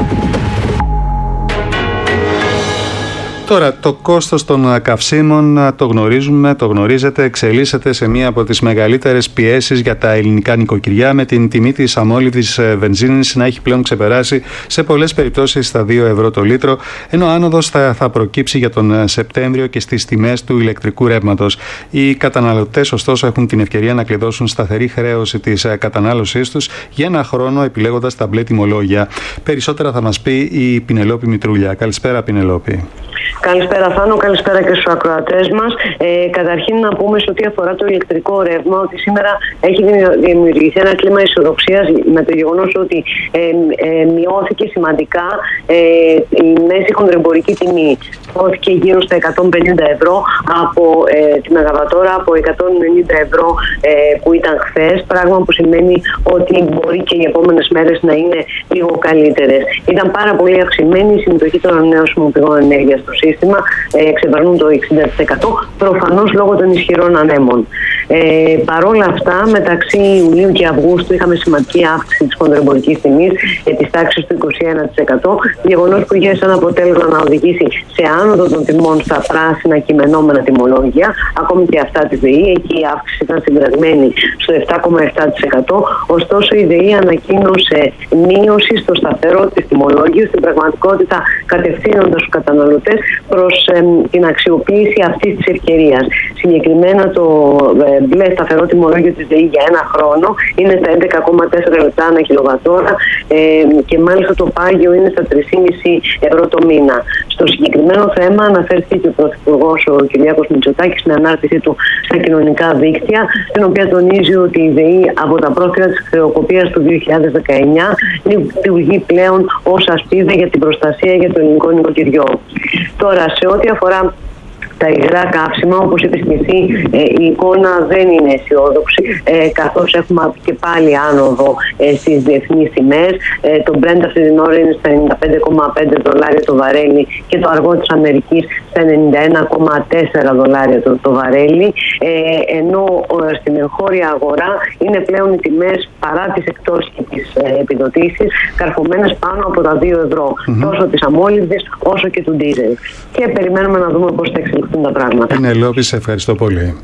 Τώρα, το κόστος των καυσίμων, το γνωρίζουμε, το γνωρίζετε, εξελίσσεται σε μία από τις μεγαλύτερες πιέσεις για τα ελληνικά νοικοκυριά, με την τιμή της αμόλυβδης βενζίνης να έχει πλέον ξεπεράσει σε πολλές περιπτώσεις τα δύο ευρώ το λίτρο, ενώ άνοδος θα, θα προκύψει για τον Σεπτέμβριο και στις τιμές του ηλεκτρικού ρεύματος. Οι καταναλωτές, ωστόσο, έχουν την ευκαιρία να κλειδώσουν σταθερή χρέωση της κατανάλωσής τους για ένα χρόνο, επιλέγοντας τα μπλε τιμολόγια. Περισσότερα θα μας πει η Πινελόπη Μητρούλια. Καλησπέρα, Πινελόπη. Καλησπέρα Θάνο, καλησπέρα και στους ακροατές μας. Ε, καταρχήν να πούμε σε ό,τι αφορά το ηλεκτρικό ρεύμα ότι σήμερα έχει δημιουργηθεί ένα κλίμα αισιοδοξίας με το γεγονός ότι ε, ε, μειώθηκε σημαντικά ε, η μέση χονδρεμπορική τιμή. Μειώθηκε γύρω στα εκατόν πενήντα ευρώ από ε, τη Μεγαβατόρα, από εκατόν ενενήντα ευρώ ε, που ήταν χθες, πράγμα που σημαίνει ότι μπορεί και οι επόμενες μέρες να είναι λίγο καλύτερες. Ήταν πάρα πολύ αυξημένη η συμμετοχή των ανανεώσιμων πηγών ενέργειας στο σύστημα, ε, ξεπερνούν το εξήντα τοις εκατό, προφανώς λόγω των ισχυρών ανέμων. Ε, Παρ' όλα αυτά, μεταξύ Ιουλίου και Αυγούστου είχαμε σημαντική αύξηση της χονδρεμπορικής τιμής ε, της τάξης του είκοσι ένα τοις εκατό, γεγονός που είχε σαν αποτέλεσμα να οδηγήσει σε άνοδο των τιμών στα πράσινα κειμενόμενα τιμολόγια, ακόμη και αυτά της ΔΕΗ. Εκεί η αύξηση ήταν συγκρατημένη στο επτά κόμμα επτά τοις εκατό, ωστόσο η ΔΕΗ ανακοίνωσε μείωση στο σταθερό της τιμολόγιο, στην πραγματικότητα κατευθύνοντας τους καταναλωτές προς ε, την αξιοποίηση αυτής της ευκαιρίας. Συγκεκριμένα το ε, μπλε σταθερό τιμολόγιο της ΔΕΗ για ένα χρόνο είναι στα έντεκα κόμμα τέσσερα λεπτά ανά κιλοβατόρα ε, και μάλιστα το πάγιο είναι στα τρία κόμμα πέντε ευρώ το μήνα. Στο συγκεκριμένο θέμα αναφέρθηκε και ο Πρωθυπουργός ο Κυριάκος Μητσοτάκης στην ανάρτησή του στα κοινωνικά δίκτυα, στην οποία τονίζει ότι η ΔΕΗ από τα πρόθυρα της χρεοκοπίας του δύο χιλιάδες δεκαεννιά λειτουργεί πλέον ως ασπίδα για την προστασία για το ελληνικό νοικοκυριό. Τώρα, σε ό,τι αφορά τα υγρά καύσιμα, όπως είπες και εσύ, ε, η εικόνα δεν είναι αισιόδοξη, ε, καθώς έχουμε και πάλι άνοδο ε, στις διεθνείς τιμές. Ε, το Brent αυτή την ώρα είναι στα ενενήντα πέντε κόμμα πέντε δολάρια το βαρέλι και το αργό της Αμερικής στα ενενήντα ένα κόμμα τέσσερα δολάρια το, το βαρέλι, ε, ενώ ε, στην εγχώρια αγορά είναι πλέον οι τιμές, παρά τις εκτόσεις και τις ε, επιδοτήσεις, καρφωμένες πάνω από τα δύο ευρώ, mm-hmm. τόσο της αμόλυβδης όσο και του ντίζελ. Και περιμένουμε να δούμε πώς θα εξελιχθούν τα πράγματα. Πινελόπη, σε ευχαριστώ πολύ.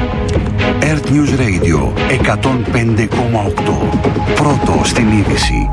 Earth News Radio εκατόν πέντε κόμμα οκτώ. Πρώτο στην είδηση.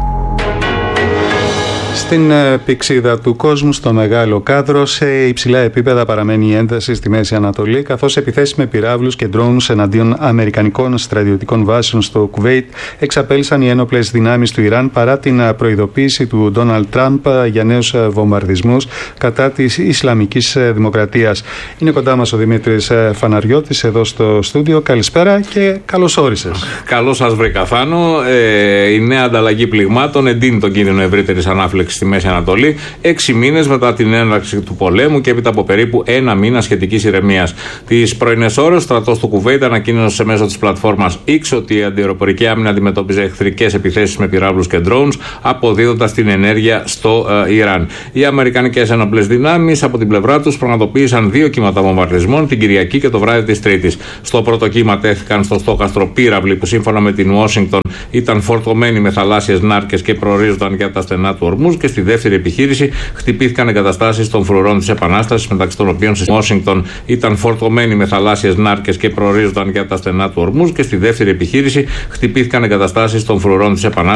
Στην πηξίδα του κόσμου, στο μεγάλο κάδρο, σε υψηλά επίπεδα παραμένει η ένταση στη Μέση Ανατολή, καθώς επιθέσεις με πυράβλους και ντρόουνς εναντίον αμερικανικών στρατιωτικών βάσεων στο Κουβέιτ εξαπέλυσαν οι ένοπλες δυνάμεις του Ιράν, παρά την προειδοποίηση του Ντόναλντ Τραμπ για νέους βομβαρδισμούς κατά της Ισλαμικής Δημοκρατίας. Είναι κοντά μας ο Δημήτρης Φαναριώτης εδώ στο στούντιο. Καλησπέρα και καλώς όρισες. Καλώς σας βρήκα, Θάνο. Ε, η νέα ανταλλαγή πληγμάτων εντείνει τον κίνδυνο ευρύτερης ανάφλεξης στη Μέση Ανατολή, έξι μήνες μετά την έναρξη του πολέμου και έπειτα από περίπου ένα μήνα σχετικής ηρεμίας. Τις πρωινές ώρες, ο στρατός του Κουβέιτ ανακοίνωσε μέσω της πλατφόρμας X ότι η αντιαεροπορική άμυνα αντιμετώπιζε εχθρικές επιθέσεις με πυράβλους και drones, αποδίδοντας την ενέργεια στο ε, Ιράν. Οι αμερικανικές ένοπλες δυνάμεις από την πλευρά τους πραγματοποίησαν δύο κύματα βομβαρδισμών την Κυριακή και το βράδυ της Τρίτης. Στο πρώτο κύμα τέθηκαν στο στόχαστρο πύραυλοι που σύμφωνα με την Ουάσιγκτον ήταν φορτωμένοι με θαλάσσιες νάρκες και προορίζονταν για τα στενά του Ορμούζ, και στη δεύτερη επιχείρηση χτυπήθηκαν εγκαταστάσεις των φρουρών της Επανάστασης, μεταξύ των οποίων στη Ουάσιγκτον ήταν φορτωμένοι με θαλάσσιες νάρκες και προορίζονταν για τα στενά του Ορμούζ, και στη δεύτερη επιχείρηση χτυπήθηκαν εγκαταστάσεις των φρουρών της Επανάστασης.